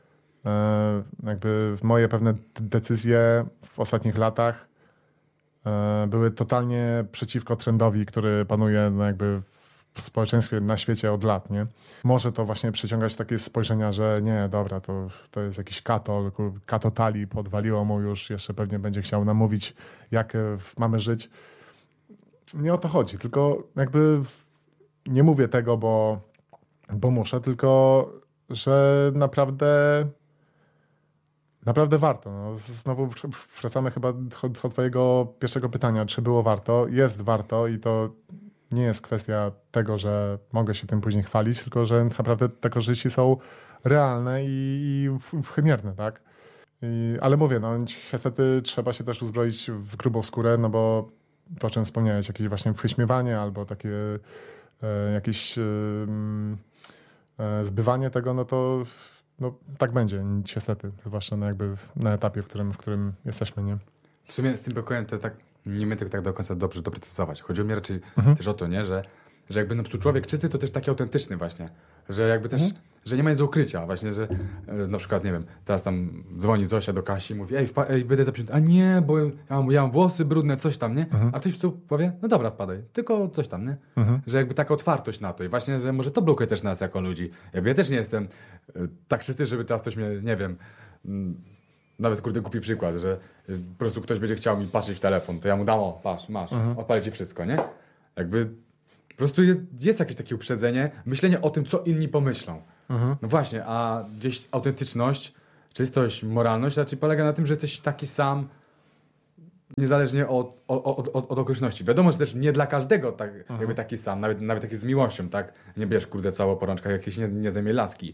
jakby moje pewne decyzje w ostatnich latach były totalnie przeciwko trendowi, który panuje jakby w społeczeństwie na świecie od lat, nie? Może to właśnie przyciągać takie spojrzenia, że nie, dobra, to jest jakiś katotali, odwaliło mu już, jeszcze pewnie będzie chciał nam mówić, jak mamy żyć. Nie o to chodzi, tylko jakby nie mówię tego, bo muszę, tylko że naprawdę warto. No, znowu wracamy chyba do twojego pierwszego pytania, czy było warto. Jest warto i to nie jest kwestia tego, że mogę się tym później chwalić, tylko że naprawdę te korzyści są realne i wymierne, tak? Ale mówię, no niestety trzeba się też uzbroić w grubą skórę, no bo to, o czym wspomniałeś, jakieś właśnie wyśmiewanie albo takie jakieś zbywanie tego, no to tak będzie niestety, zwłaszcza na etapie, w którym jesteśmy, nie? W sumie z tym pokojem to jest tak, nie umiem tego tak do końca dobrze doprecyzować. Chodziło mi raczej też o to, nie, że jakby człowiek czysty to też taki autentyczny właśnie, że jakby też, że nie ma nic do ukrycia właśnie, że na przykład, nie wiem, teraz tam dzwoni Zosia do Kasi i mówi, ej będę zapiąć, a nie, bo ja mam włosy brudne, coś tam, nie? A ktoś powie, no dobra, wpadaj, tylko coś tam, nie? Że jakby taka otwartość na to i właśnie, że może to blokuje też nas jako ludzi. Jakby ja też nie jestem tak czysty, żeby teraz ktoś mnie, nie wiem, nawet kurde głupi przykład, że po prostu ktoś będzie chciał mi patrzeć w telefon, to ja mu dam, patrz, masz, odpalę ci wszystko, nie? Jakby po prostu jest jakieś takie uprzedzenie, myślenie o tym, co inni pomyślą. No właśnie, a gdzieś autentyczność, czystość, moralność raczej polega na tym, że jesteś taki sam, niezależnie od okoliczności. Wiadomo, że też nie dla każdego tak, jakby taki sam, nawet taki z miłością, tak? Nie bierz, kurde, całą po rączkach jakieś nie zajmie laski.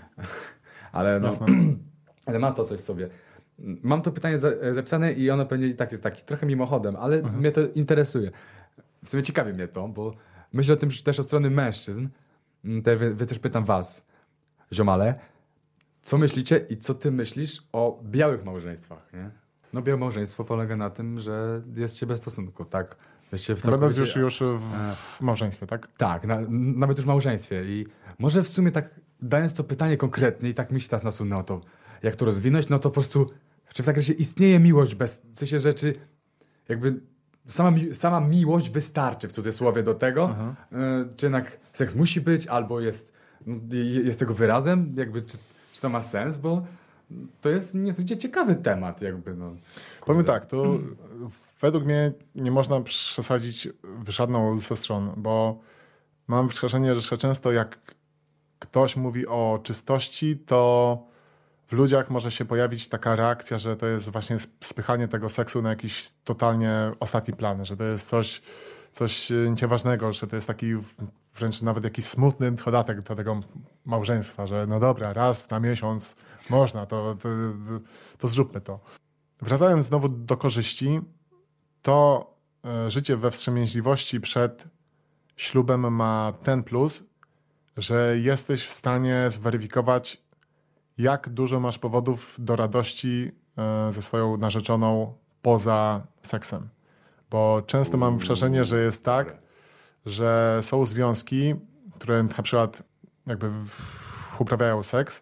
Ale no, ale ma to coś w sobie. Mam to pytanie zapisane i ono pewnie i tak jest taki trochę mimochodem, ale mnie to interesuje. W sumie ciekawi mnie to, bo myślę o tym że też od strony mężczyzn. Wy też pytam was, ziomale, co myślicie i co ty myślisz o białych małżeństwach, nie? No białe małżeństwo polega na tym, że jest się bez stosunku, tak? Będąc już w małżeństwie, tak? Tak, nawet już w małżeństwie. I może w sumie tak dając to pytanie konkretnie i tak mi się teraz nasunęło to, jak to rozwinąć, no to po prostu, czy w zakresie istnieje miłość bez, w sensie rzeczy, jakby sama miłość wystarczy w cudzysłowie do tego, czy jednak seks musi być, albo jest tego wyrazem, jakby czy to ma sens, bo to jest niezwykle ciekawy temat, jakby no. Powiem tak, to według mnie nie można przesadzić w żadną ze stron, bo mam wrażenie, że często jak ktoś mówi o czystości, to w ludziach może się pojawić taka reakcja, że to jest właśnie spychanie tego seksu na jakiś totalnie ostatni plan, że to jest coś nieważnego, że to jest taki wręcz nawet jakiś smutny dodatek do tego małżeństwa, że no dobra, raz na miesiąc można, to zróbmy to. Wracając znowu do korzyści, to życie we wstrzemięźliwości przed ślubem ma ten plus, że jesteś w stanie zweryfikować, jak dużo masz powodów do radości ze swoją narzeczoną poza seksem. Bo często mam wrażenie, że jest tak, że są związki, które na przykład jakby uprawiają seks,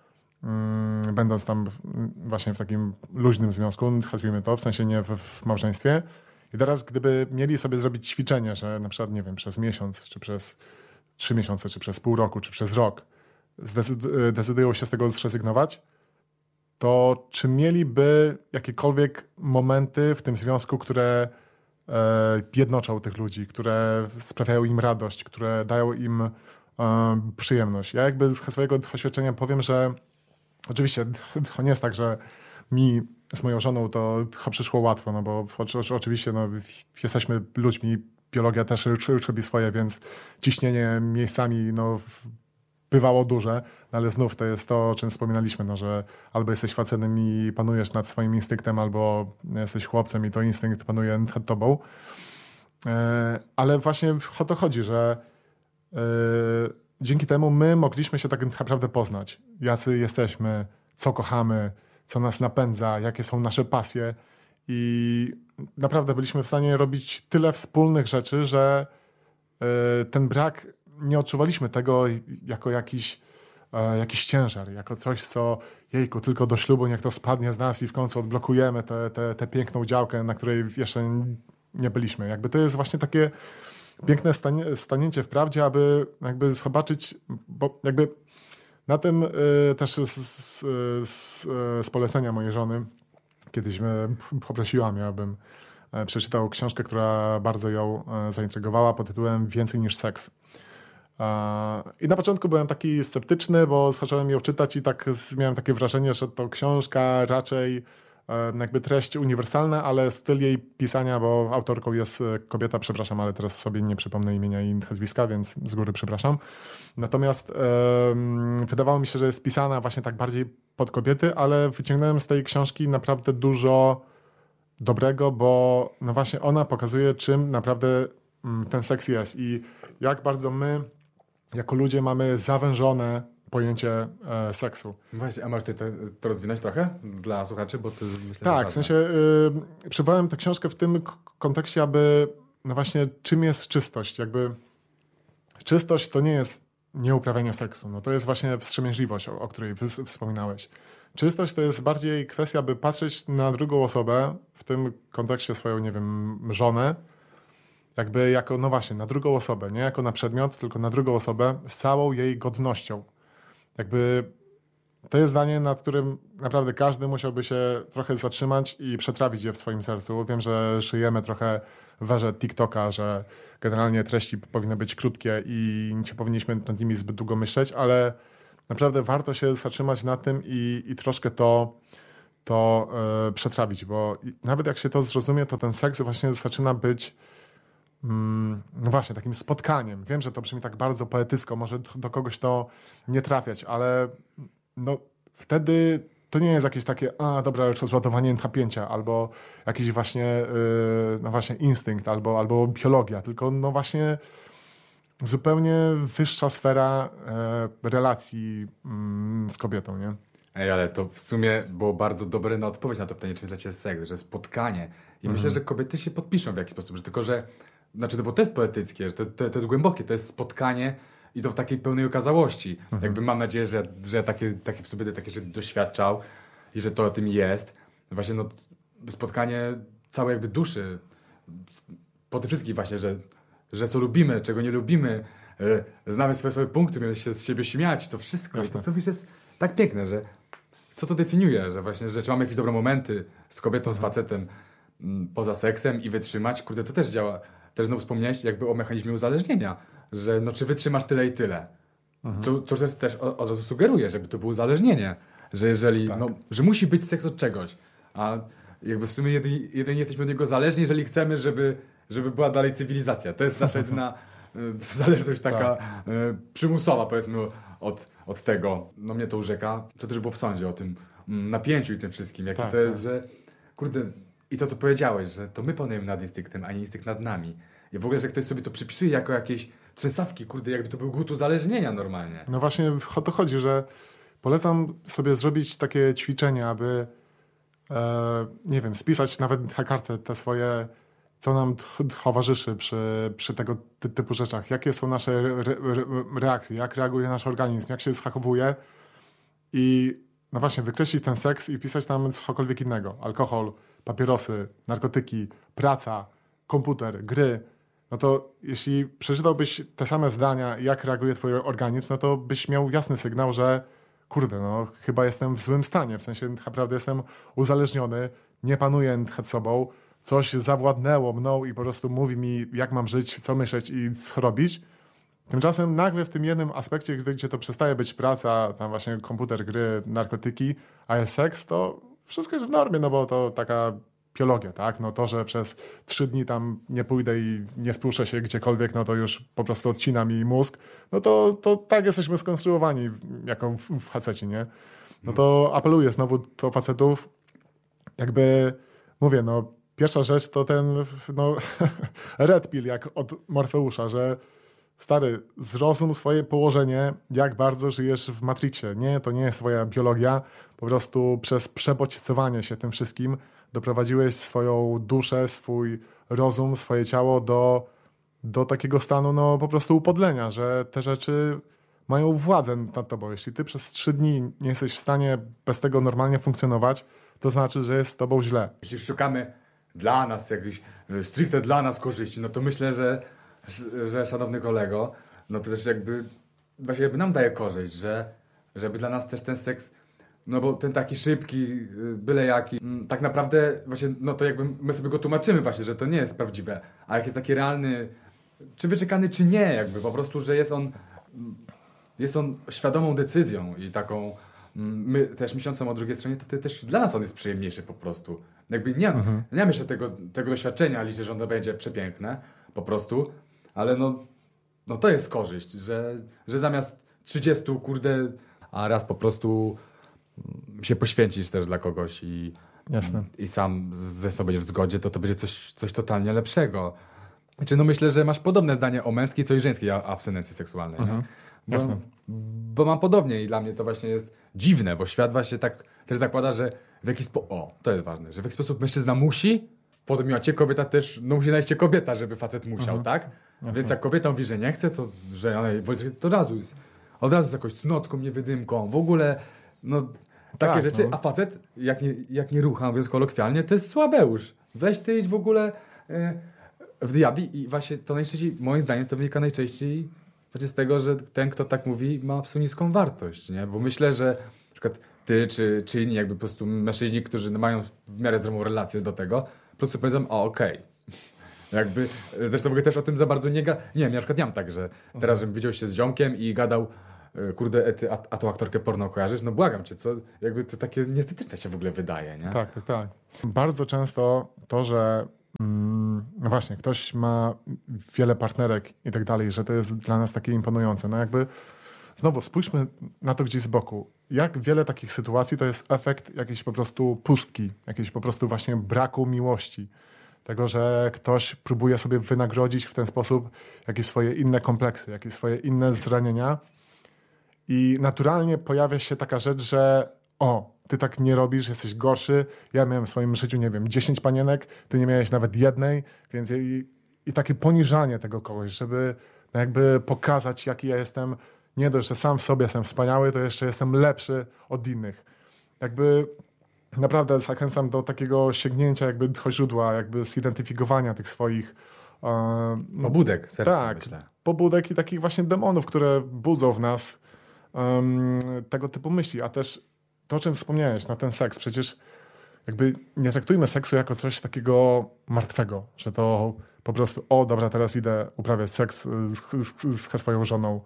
będąc tam właśnie w takim luźnym związku, nazwijmy to, w sensie nie w małżeństwie. I teraz gdyby mieli sobie zrobić ćwiczenie, że na przykład, nie wiem, przez miesiąc, czy przez 3 miesiące, czy przez pół roku, czy przez rok decydują się z tego zrezygnować, to czy mieliby jakiekolwiek momenty w tym związku, które jednoczą tych ludzi, które sprawiają im radość, które dają im przyjemność. Ja jakby z swojego doświadczenia powiem, że oczywiście to nie jest tak, że mi z moją żoną to przyszło łatwo, no bo oczywiście no, jesteśmy ludźmi, biologia też robi swoje, więc ciśnienie miejscami no, bywało duże, ale znów to jest to, o czym wspominaliśmy, no, że albo jesteś facetem i panujesz nad swoim instynktem, albo jesteś chłopcem i to instynkt panuje nad tobą. Ale właśnie o to chodzi, że dzięki temu my mogliśmy się tak naprawdę poznać. Jacy jesteśmy, co kochamy, co nas napędza, jakie są nasze pasje i naprawdę byliśmy w stanie robić tyle wspólnych rzeczy, że ten brak, nie odczuwaliśmy tego jako jakiś ciężar, jako coś, co jejku, tylko do ślubu niech to spadnie z nas i w końcu odblokujemy tę piękną działkę, na której jeszcze nie byliśmy. Jakby to jest właśnie takie piękne stanięcie w prawdzie, aby jakby zobaczyć, bo jakby na tym też z polecenia mojej żony kiedyś poprosiła mnie, abym przeczytał książkę, która bardzo ją zaintrygowała pod tytułem Więcej niż seks. I na początku byłem taki sceptyczny, bo zacząłem ją czytać i tak miałem takie wrażenie, że to książka raczej jakby treść uniwersalna, ale styl jej pisania, bo autorką jest kobieta, przepraszam, ale teraz sobie nie przypomnę imienia i nazwiska, więc z góry przepraszam. Natomiast wydawało mi się, że jest pisana właśnie tak bardziej pod kobiety, ale wyciągnąłem z tej książki naprawdę dużo dobrego, bo no właśnie ona pokazuje, czym naprawdę ten seks jest i jak bardzo my jako ludzie mamy zawężone pojęcie seksu. Właśnie, a masz ty to rozwinąć trochę dla słuchaczy? Bo to myślę, tak, w sensie przywołałem tę książkę w tym kontekście, aby no właśnie czym jest czystość. Jakby czystość to nie jest nieuprawianie seksu. No to jest właśnie wstrzemięźliwość, o której wspominałeś. Czystość to jest bardziej kwestia, by patrzeć na drugą osobę, w tym kontekście swoją, nie wiem, żonę, jakby jako, no właśnie, na drugą osobę, nie jako na przedmiot, tylko na drugą osobę z całą jej godnością. Jakby to jest zdanie, nad którym naprawdę każdy musiałby się trochę zatrzymać i przetrawić je w swoim sercu. Wiem, że żyjemy trochę w erze TikToka, że generalnie treści powinny być krótkie i nie powinniśmy nad nimi zbyt długo myśleć, ale naprawdę warto się zatrzymać nad tym i troszkę to przetrawić, bo nawet jak się to zrozumie, to ten seks właśnie zaczyna być no właśnie, takim spotkaniem. Wiem, że to brzmi tak bardzo poetycko, może do kogoś to nie trafiać, ale no, wtedy to nie jest jakieś takie, dobra, już rozładowanie napięcia, albo jakiś właśnie, no właśnie instynkt, albo biologia, tylko no właśnie zupełnie wyższa sfera relacji z kobietą, nie? Ej, ale to w sumie było bardzo dobre na odpowiedź na to pytanie, czym dla ciebie seks, że spotkanie. I myślę, że kobiety się podpiszą w jakiś sposób, że tylko, że znaczy, no bo to jest poetyckie, że to jest głębokie, to jest spotkanie i to w takiej pełnej okazałości. Jakby mam nadzieję, że ja takie sobie takie rzeczy doświadczał i że to o tym jest. Właśnie no, spotkanie całej jakby duszy po tym wszystkim właśnie, że co lubimy, czego nie lubimy, znamy swoje punkty, umiemy się z siebie śmiać, to wszystko. Jasne. To jest tak piękne, że co to definiuje, że właśnie, że czy mamy jakieś dobre momenty z kobietą, z facetem poza seksem i wytrzymać, kurde, to też działa. Też znowu wspomniałeś jakby o mechanizmie uzależnienia, że no czy wytrzymasz tyle i tyle. Co też od razu sugeruje, żeby to było uzależnienie, że jeżeli, Tak. no, że musi być seks od czegoś, a jakby w sumie jedynie jesteśmy od niego zależni, jeżeli chcemy, żeby była dalej cywilizacja. To jest nasza jedyna zależność taka przymusowa, powiedzmy, od tego. No mnie to urzeka. To też było w sądzie o tym napięciu i tym wszystkim. Jakie Tak, to jest, tak. że kurde, i to co powiedziałeś, że to my panujemy nad instynktem, a nie instynkt nad nami. I w ogóle, że ktoś sobie to przypisuje jako jakieś trzęsawki, kurde, jakby to był głód uzależnienia normalnie. No właśnie o to chodzi, że polecam sobie zrobić takie ćwiczenie, aby nie wiem, spisać nawet na kartę te swoje, co nam towarzyszy przy tego typu rzeczach. Jakie są nasze reakcje, jak reaguje nasz organizm, jak się zachowuje i no właśnie wykreślić ten seks i wpisać tam cokolwiek innego. Alkohol, papierosy, narkotyki, praca, komputer, gry. No to jeśli przeczytałbyś te same zdania, jak reaguje twój organizm, no to byś miał jasny sygnał, że kurde, no chyba jestem w złym stanie, w sensie naprawdę jestem uzależniony, nie panuję nad sobą, coś zawładnęło mną i po prostu mówi mi, jak mam żyć, co myśleć i co robić. Tymczasem nagle w tym jednym aspekcie, gdzie to przestaje być praca, tam właśnie komputer, gry, narkotyki, a jest seks, to wszystko jest w normie, no bo to taka biologia, tak? No to, że przez 3 dni tam nie pójdę i nie spruszę się gdziekolwiek, no to już po prostu odcina mi mózg, no to tak jesteśmy skonstruowani jako faceci, nie? No to apeluję znowu do facetów, jakby mówię, no pierwsza rzecz to ten no, red pill jak od Morfeusza, że stary, zrozum swoje położenie, jak bardzo żyjesz w Matrixie. Nie, to nie jest twoja biologia. Po prostu przez przebodźcowanie się tym wszystkim doprowadziłeś swoją duszę, swój rozum, swoje ciało do takiego stanu no po prostu upodlenia, że te rzeczy mają władzę nad tobą. Jeśli ty przez 3 dni nie jesteś w stanie bez tego normalnie funkcjonować, to znaczy, że jest z tobą źle. Jeśli szukamy dla nas jakiejś stricte dla nas korzyści, no to myślę, że szanowny kolego, no to też właśnie jakby nam daje korzyść, żeby dla nas też ten seks, no bo ten taki szybki, byle jaki, tak naprawdę właśnie, no to jakby my sobie go tłumaczymy właśnie, że to nie jest prawdziwe, a jak jest taki realny, czy wyczekany, czy nie, jakby po prostu, że jest on świadomą decyzją i taką my też myślącą o drugiej stronie, to wtedy też dla nas on jest przyjemniejszy po prostu. Jakby nie mam jeszcze tego doświadczenia, liczę, że ono będzie przepiękne po prostu, ale no to jest korzyść, że zamiast 30, kurde, a raz po prostu się poświęcisz też dla kogoś Jasne. i sam ze sobą będziesz w zgodzie, to będzie coś totalnie lepszego. Znaczy, no myślę, że masz podobne zdanie o męskiej, co i żeńskiej abstynencji seksualnej. Nie? Jasne. Bo mam podobnie i dla mnie to właśnie jest dziwne, bo świat właśnie tak też zakłada, że w jakiś sposób, to jest ważne, że w jakiś sposób mężczyzna musi w podmiocie, kobieta też, no musi znaleźć się kobieta, żeby facet musiał, tak? Jasne. Więc jak kobieta mówi, że nie chce, to że ona woli, to od razu jest jakąś cnotką, niewydymką, w ogóle, no takie Tak, rzeczy, no. a facet, jak nie rucha, mówiąc kolokwialnie, to jest słabeusz. Weź ty idź w ogóle w diabli i właśnie to najczęściej, moim zdaniem, to wynika najczęściej właśnie z tego, że ten, kto tak mówi, ma absolutnie niską wartość, nie? Bo myślę, że przykład ty czy inni jakby po prostu mężczyźni, którzy mają w miarę zdrową relację do tego, po prostu powiedzą, okej. Jakby, zresztą w ogóle też o tym za bardzo nie Nie wiem, ja na przykład ja mam tak, że teraz, żebym widział się z ziomkiem i gadał, kurde, a tą aktorkę porno kojarzysz? No błagam cię, co? Jakby to takie nieestetyczne się w ogóle wydaje, nie? Tak. Bardzo często to, że no właśnie, ktoś ma wiele partnerek i tak dalej, że to jest dla nas takie imponujące. No jakby znowu spójrzmy na to gdzieś z boku. Jak wiele takich sytuacji to jest efekt jakiejś po prostu pustki, jakiejś po prostu właśnie braku miłości. Tego, że ktoś próbuje sobie wynagrodzić w ten sposób jakieś swoje inne kompleksy, jakieś swoje inne zranienia. I naturalnie pojawia się taka rzecz, że ty tak nie robisz, jesteś gorszy. Ja miałem w swoim życiu, nie wiem, 10 panienek, ty nie miałeś nawet jednej, więc i takie poniżanie tego kogoś, żeby no jakby pokazać, jaki ja jestem, nie dość, że sam w sobie jestem wspaniały, to jeszcze jestem lepszy od innych. Jakby naprawdę zachęcam do takiego sięgnięcia jakby do źródła, jakby zidentyfikowania tych swoich pobudek serca, tak, myślę. Pobudek i takich właśnie demonów, które budzą w nas tego typu myśli, a też to, o czym wspomniałeś, na ten seks, przecież jakby nie traktujmy seksu jako coś takiego martwego, że to po prostu, dobra, teraz idę uprawiać seks z swoją żoną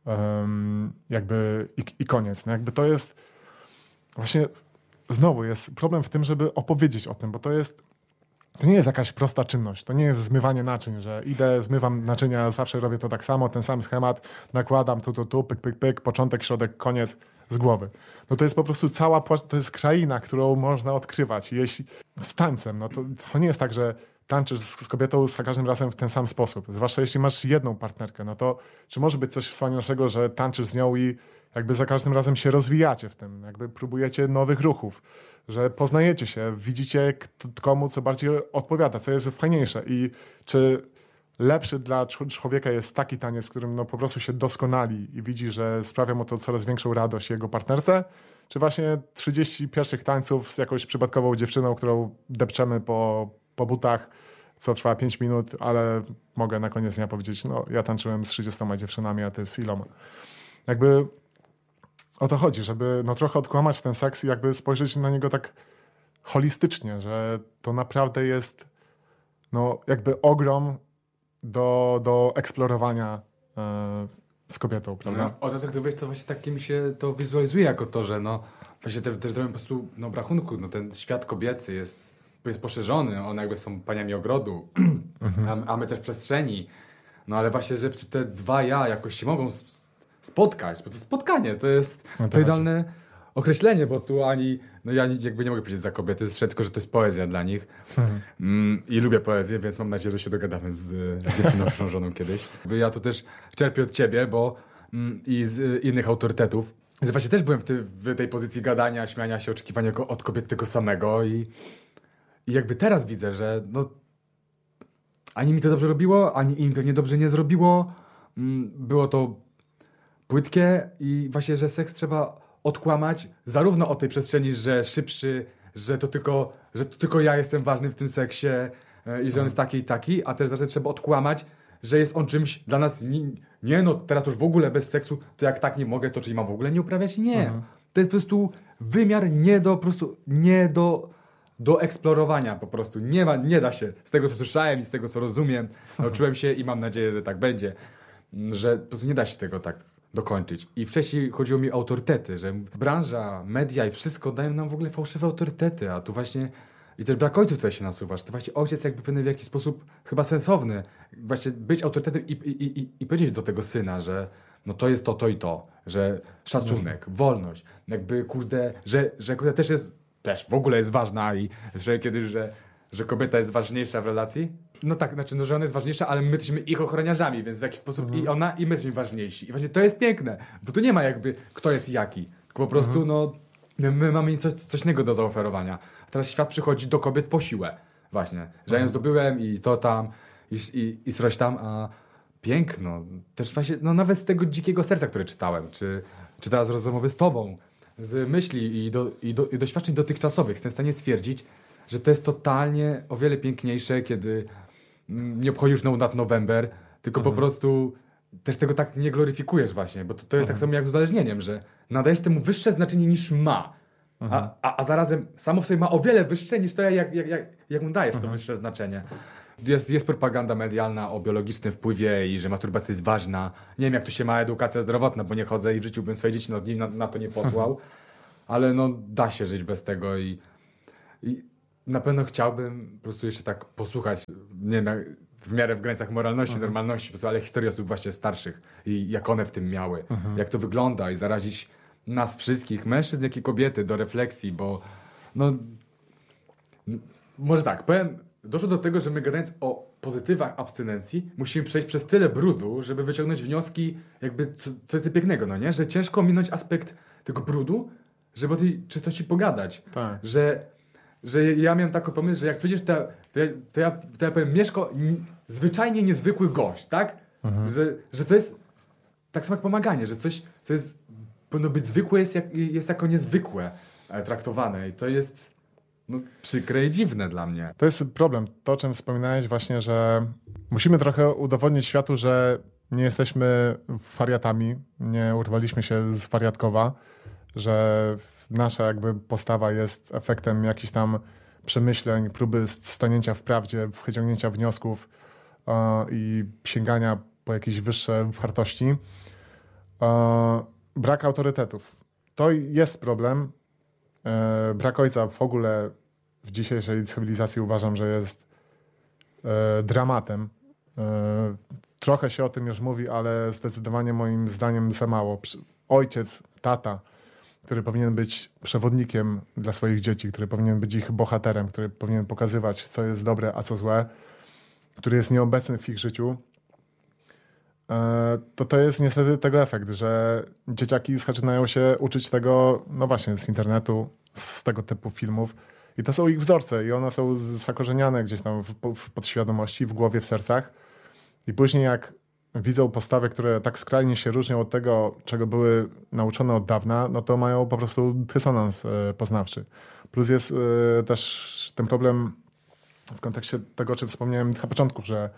jakby i koniec. No jakby to jest właśnie, znowu jest problem w tym, żeby opowiedzieć o tym, bo to nie jest jakaś prosta czynność, to nie jest zmywanie naczyń, że idę, zmywam naczynia, zawsze robię to tak samo, ten sam schemat, nakładam tu, pyk, początek, środek, koniec, z głowy. No to jest po prostu to jest kraina, którą można odkrywać. Jeśli z tańcem, no to nie jest tak, że tańczysz z kobietą za każdym razem w ten sam sposób. Zwłaszcza jeśli masz jedną partnerkę, no to czy może być coś wspanialszego, że tańczysz z nią i jakby za każdym razem się rozwijacie w tym, jakby próbujecie nowych ruchów, że poznajecie się, widzicie komu co bardziej odpowiada, co jest fajniejsze i czy lepszy dla człowieka jest taki taniec, w którym no po prostu się doskonali i widzi, że sprawia mu to coraz większą radość jego partnerce, czy właśnie 30 pierwszych tańców z jakąś przypadkową dziewczyną, którą depczemy po butach, co trwa 5 minut, ale mogę na koniec dnia powiedzieć, no ja tańczyłem z 30 dziewczynami, a ty z iloma. Jakby o to chodzi, żeby no trochę odkłamać ten seks i jakby spojrzeć na niego tak holistycznie, że to naprawdę jest no jakby ogrom do eksplorowania z kobietą, prawda? No, o to, co ty wiesz, to właśnie tak mi się to wizualizuje jako to, że no właśnie też zrobiłem po prostu no rachunku, no ten świat kobiecy jest poszerzony, one jakby są paniami ogrodu, a my też przestrzeni. No ale właśnie, że te dwa ja jakoś się mogą spotkać, bo to spotkanie, to jest to idealne określenie, bo tu no ja jakby nie mogę powiedzieć za kobiety, tylko że to jest poezja dla nich. I lubię poezję, więc mam nadzieję, że się dogadamy z dziewczyną książoną kiedyś. Ja tu też czerpię od ciebie, bo i z innych autorytetów, że właśnie też byłem w tej pozycji gadania, śmiania się, oczekiwania od kobiet tego samego i jakby teraz widzę, że no ani mi to dobrze robiło, ani im pewnie dobrze nie zrobiło. Było to płytkie i właśnie, że seks trzeba odkłamać zarówno o tej przestrzeni, że szybszy, że to tylko ja jestem ważny w tym seksie i że on jest taki i taki, a też że trzeba odkłamać, że jest on czymś dla nas nie no teraz już w ogóle bez seksu, to jak tak nie mogę, to czyli mam w ogóle nie uprawiać? Nie. To jest po prostu wymiar nie do eksplorowania po prostu. Nie da się. Z tego, co słyszałem i z tego, co rozumiem, nauczyłem się i mam nadzieję, że tak będzie, że po prostu nie da się tego tak dokończyć. I wcześniej chodziło mi o autorytety, że branża, media i wszystko dają nam w ogóle fałszywe autorytety, a tu właśnie i też brak ojców tutaj się nasuwasz. To właśnie ojciec jakby powinien w jakiś sposób chyba sensowny właśnie być autorytetem i powiedzieć do tego syna, że no to jest to i to, że szacunek, wolność, jakby kurde, że kurde też w ogóle jest ważna i że kiedyś, że kobieta jest ważniejsza w relacji. No tak, znaczy, no, że ona jest ważniejsza, ale my jesteśmy ich ochroniarzami, więc w jakiś sposób i ona, i my jesteśmy ważniejsi. I właśnie to jest piękne, bo tu nie ma jakby kto jest jaki, tylko po prostu no my mamy im coś innego do zaoferowania. A teraz świat przychodzi do kobiet po siłę. Właśnie, że ja ją zdobyłem i to tam i coś tam, a piękno. Też właśnie, no nawet z tego dzikiego serca, które czytałem, czy teraz rozmowy z tobą, z myśli i doświadczeń dotychczasowych, jestem w stanie stwierdzić, że to jest totalnie o wiele piękniejsze, kiedy nie obchodzi już nad November, tylko po prostu też tego tak nie gloryfikujesz właśnie, bo to jest tak samo jak z uzależnieniem, że nadajesz temu wyższe znaczenie niż ma, a zarazem samo w sobie ma o wiele wyższe niż to, jak mu dajesz to wyższe znaczenie. Jest propaganda medialna o biologicznym wpływie i że masturbacja jest ważna. Nie wiem, jak tu się ma edukacja zdrowotna, bo nie chodzę i w życiu bym swoje dzieci na to nie posłał, ale no da się żyć bez tego i na pewno chciałbym po prostu jeszcze tak posłuchać, nie wiem, w miarę w granicach moralności, normalności, po prostu, ale historii osób właśnie starszych i jak one w tym miały, jak to wygląda i zarazić nas wszystkich, mężczyzn jak i kobiety do refleksji, bo no może tak, powiem, doszło do tego, że my gadając o pozytywach abstynencji musimy przejść przez tyle brudu, żeby wyciągnąć wnioski jakby co jest pięknego, no nie? Że ciężko ominąć aspekt tego brudu, żeby o tej czystości pogadać. Tak. Że ja miałem taki pomysł, że jak przyjdziesz, to ja powiem, Mieszko, zwyczajnie niezwykły gość, tak? Że to jest tak samo jak pomaganie, że coś, co jest, powinno być zwykłe, jest jako niezwykłe traktowane i to jest przykre i dziwne dla mnie. To jest problem. To, o czym wspominałeś właśnie, że musimy trochę udowodnić światu, że nie jesteśmy wariatami, nie urwaliśmy się z wariatkowa, że nasza jakby postawa jest efektem jakichś tam przemyśleń, próby stanięcia w prawdzie, wyciągnięcia wniosków i sięgania po jakieś wyższe wartości. Brak autorytetów. To jest problem. Brak ojca w ogóle w dzisiejszej cywilizacji uważam, że jest dramatem. Trochę się o tym już mówi, ale zdecydowanie moim zdaniem za mało. Ojciec, tata, który powinien być przewodnikiem dla swoich dzieci, który powinien być ich bohaterem, który powinien pokazywać, co jest dobre, a co złe, który jest nieobecny w ich życiu, to jest niestety tego efekt, że dzieciaki zaczynają się uczyć tego, no właśnie, z internetu, z tego typu filmów i to są ich wzorce i one są zakorzeniane gdzieś tam w podświadomości, w głowie, w sercach i później jak widzą postawy, które tak skrajnie się różnią od tego, czego były nauczone od dawna, no to mają po prostu dysonans poznawczy. Plus jest też ten problem w kontekście tego, o czym wspomniałem na początku, że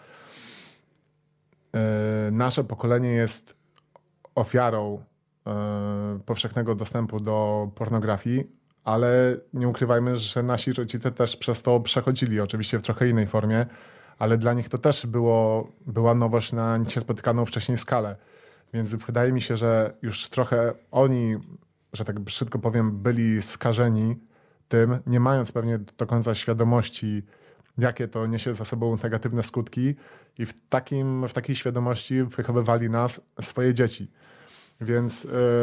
nasze pokolenie jest ofiarą powszechnego dostępu do pornografii, ale nie ukrywajmy, że nasi rodzice też przez to przechodzili, oczywiście w trochę innej formie, ale dla nich to też była nowość na niespotykaną wcześniej skalę. Więc wydaje mi się, że już trochę oni, że tak brzydko powiem, byli skażeni tym, nie mając pewnie do końca świadomości, jakie to niesie za sobą negatywne skutki i w takiej świadomości wychowywali nas, swoje dzieci. Więc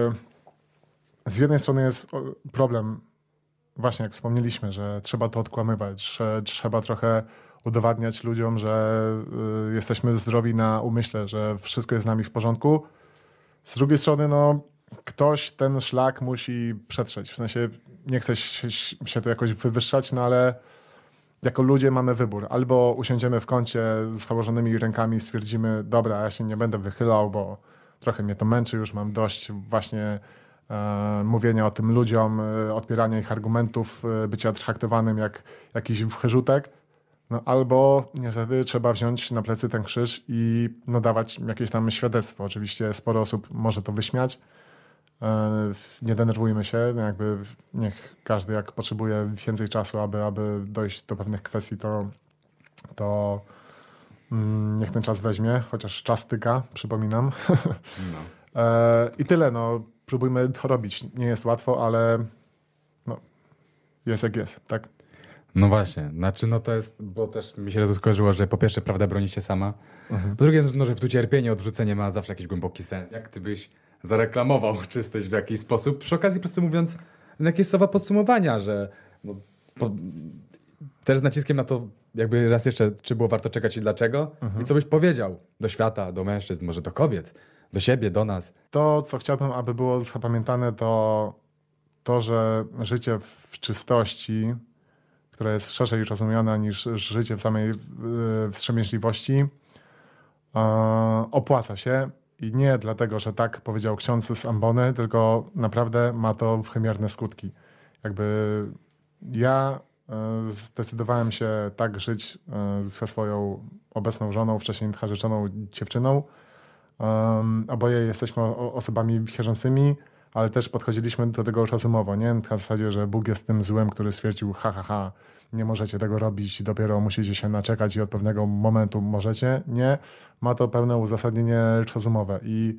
z jednej strony jest problem, właśnie jak wspomnieliśmy, że trzeba to odkłamywać, że trzeba trochę udowadniać ludziom, że jesteśmy zdrowi na umyśle, że wszystko jest z nami w porządku. Z drugiej strony, no, ktoś ten szlak musi przetrzeć. W sensie nie chcę się tu jakoś wywyższać, no ale jako ludzie mamy wybór. Albo usiądziemy w kącie z założonymi rękami i stwierdzimy, dobra, ja się nie będę wychylał, bo trochę mnie to męczy, już mam dość właśnie mówienia o tym ludziom, odpierania ich argumentów, bycia traktowanym jak jakiś wyrzutek. No, albo niestety trzeba wziąć na plecy ten krzyż i no, dawać jakieś tam świadectwo. Oczywiście sporo osób może to wyśmiać. Nie denerwujmy się, jakby niech każdy jak potrzebuje więcej czasu, aby dojść do pewnych kwestii, to niech ten czas weźmie, chociaż czas tyka, przypominam. No. I tyle, no, próbujmy to robić. Nie jest łatwo, ale no, jest jak jest, tak? No właśnie, znaczy no to jest, bo też mi się to skojarzyło, że po pierwsze prawda broni się sama, po drugie, no, że tu cierpienie, odrzucenie ma zawsze jakiś głęboki sens. Jak ty byś zareklamował czystość w jakiś sposób, przy okazji po prostu mówiąc jakieś słowa podsumowania, że no, też z naciskiem na to jakby raz jeszcze, czy było warto czekać i dlaczego i co byś powiedział do świata, do mężczyzn, może do kobiet, do siebie, do nas. To, co chciałbym, aby było zapamiętane, to, że życie w czystości, które jest szerzej rozumiane niż życie w samej wstrzemięźliwości, opłaca się i nie dlatego, że tak powiedział ksiądz z ambony, tylko naprawdę ma to wymierne skutki. Jakby ja zdecydowałem się tak żyć ze swoją obecną żoną, wcześniej narzeczoną dziewczyną, Oboje jesteśmy osobami wierzącymi, ale też podchodziliśmy do tego rozumowo, nie? Na zasadzie, że Bóg jest tym złym, który stwierdził, nie możecie tego robić, dopiero musicie się naczekać i od pewnego momentu możecie. Nie, ma to pełne uzasadnienie rozumowe i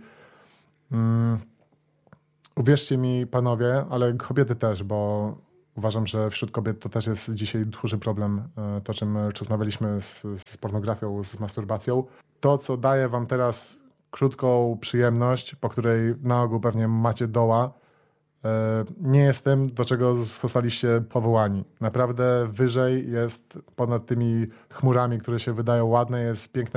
uwierzcie mi, panowie, ale kobiety też, bo uważam, że wśród kobiet to też jest dzisiaj duży problem, to czym rozmawialiśmy z pornografią, z masturbacją. To, co daje wam teraz krótką przyjemność, po której na ogół pewnie macie doła, nie jest tym, do czego zostaliście powołani. Naprawdę wyżej jest ponad tymi chmurami, które się wydają ładne, jest piękne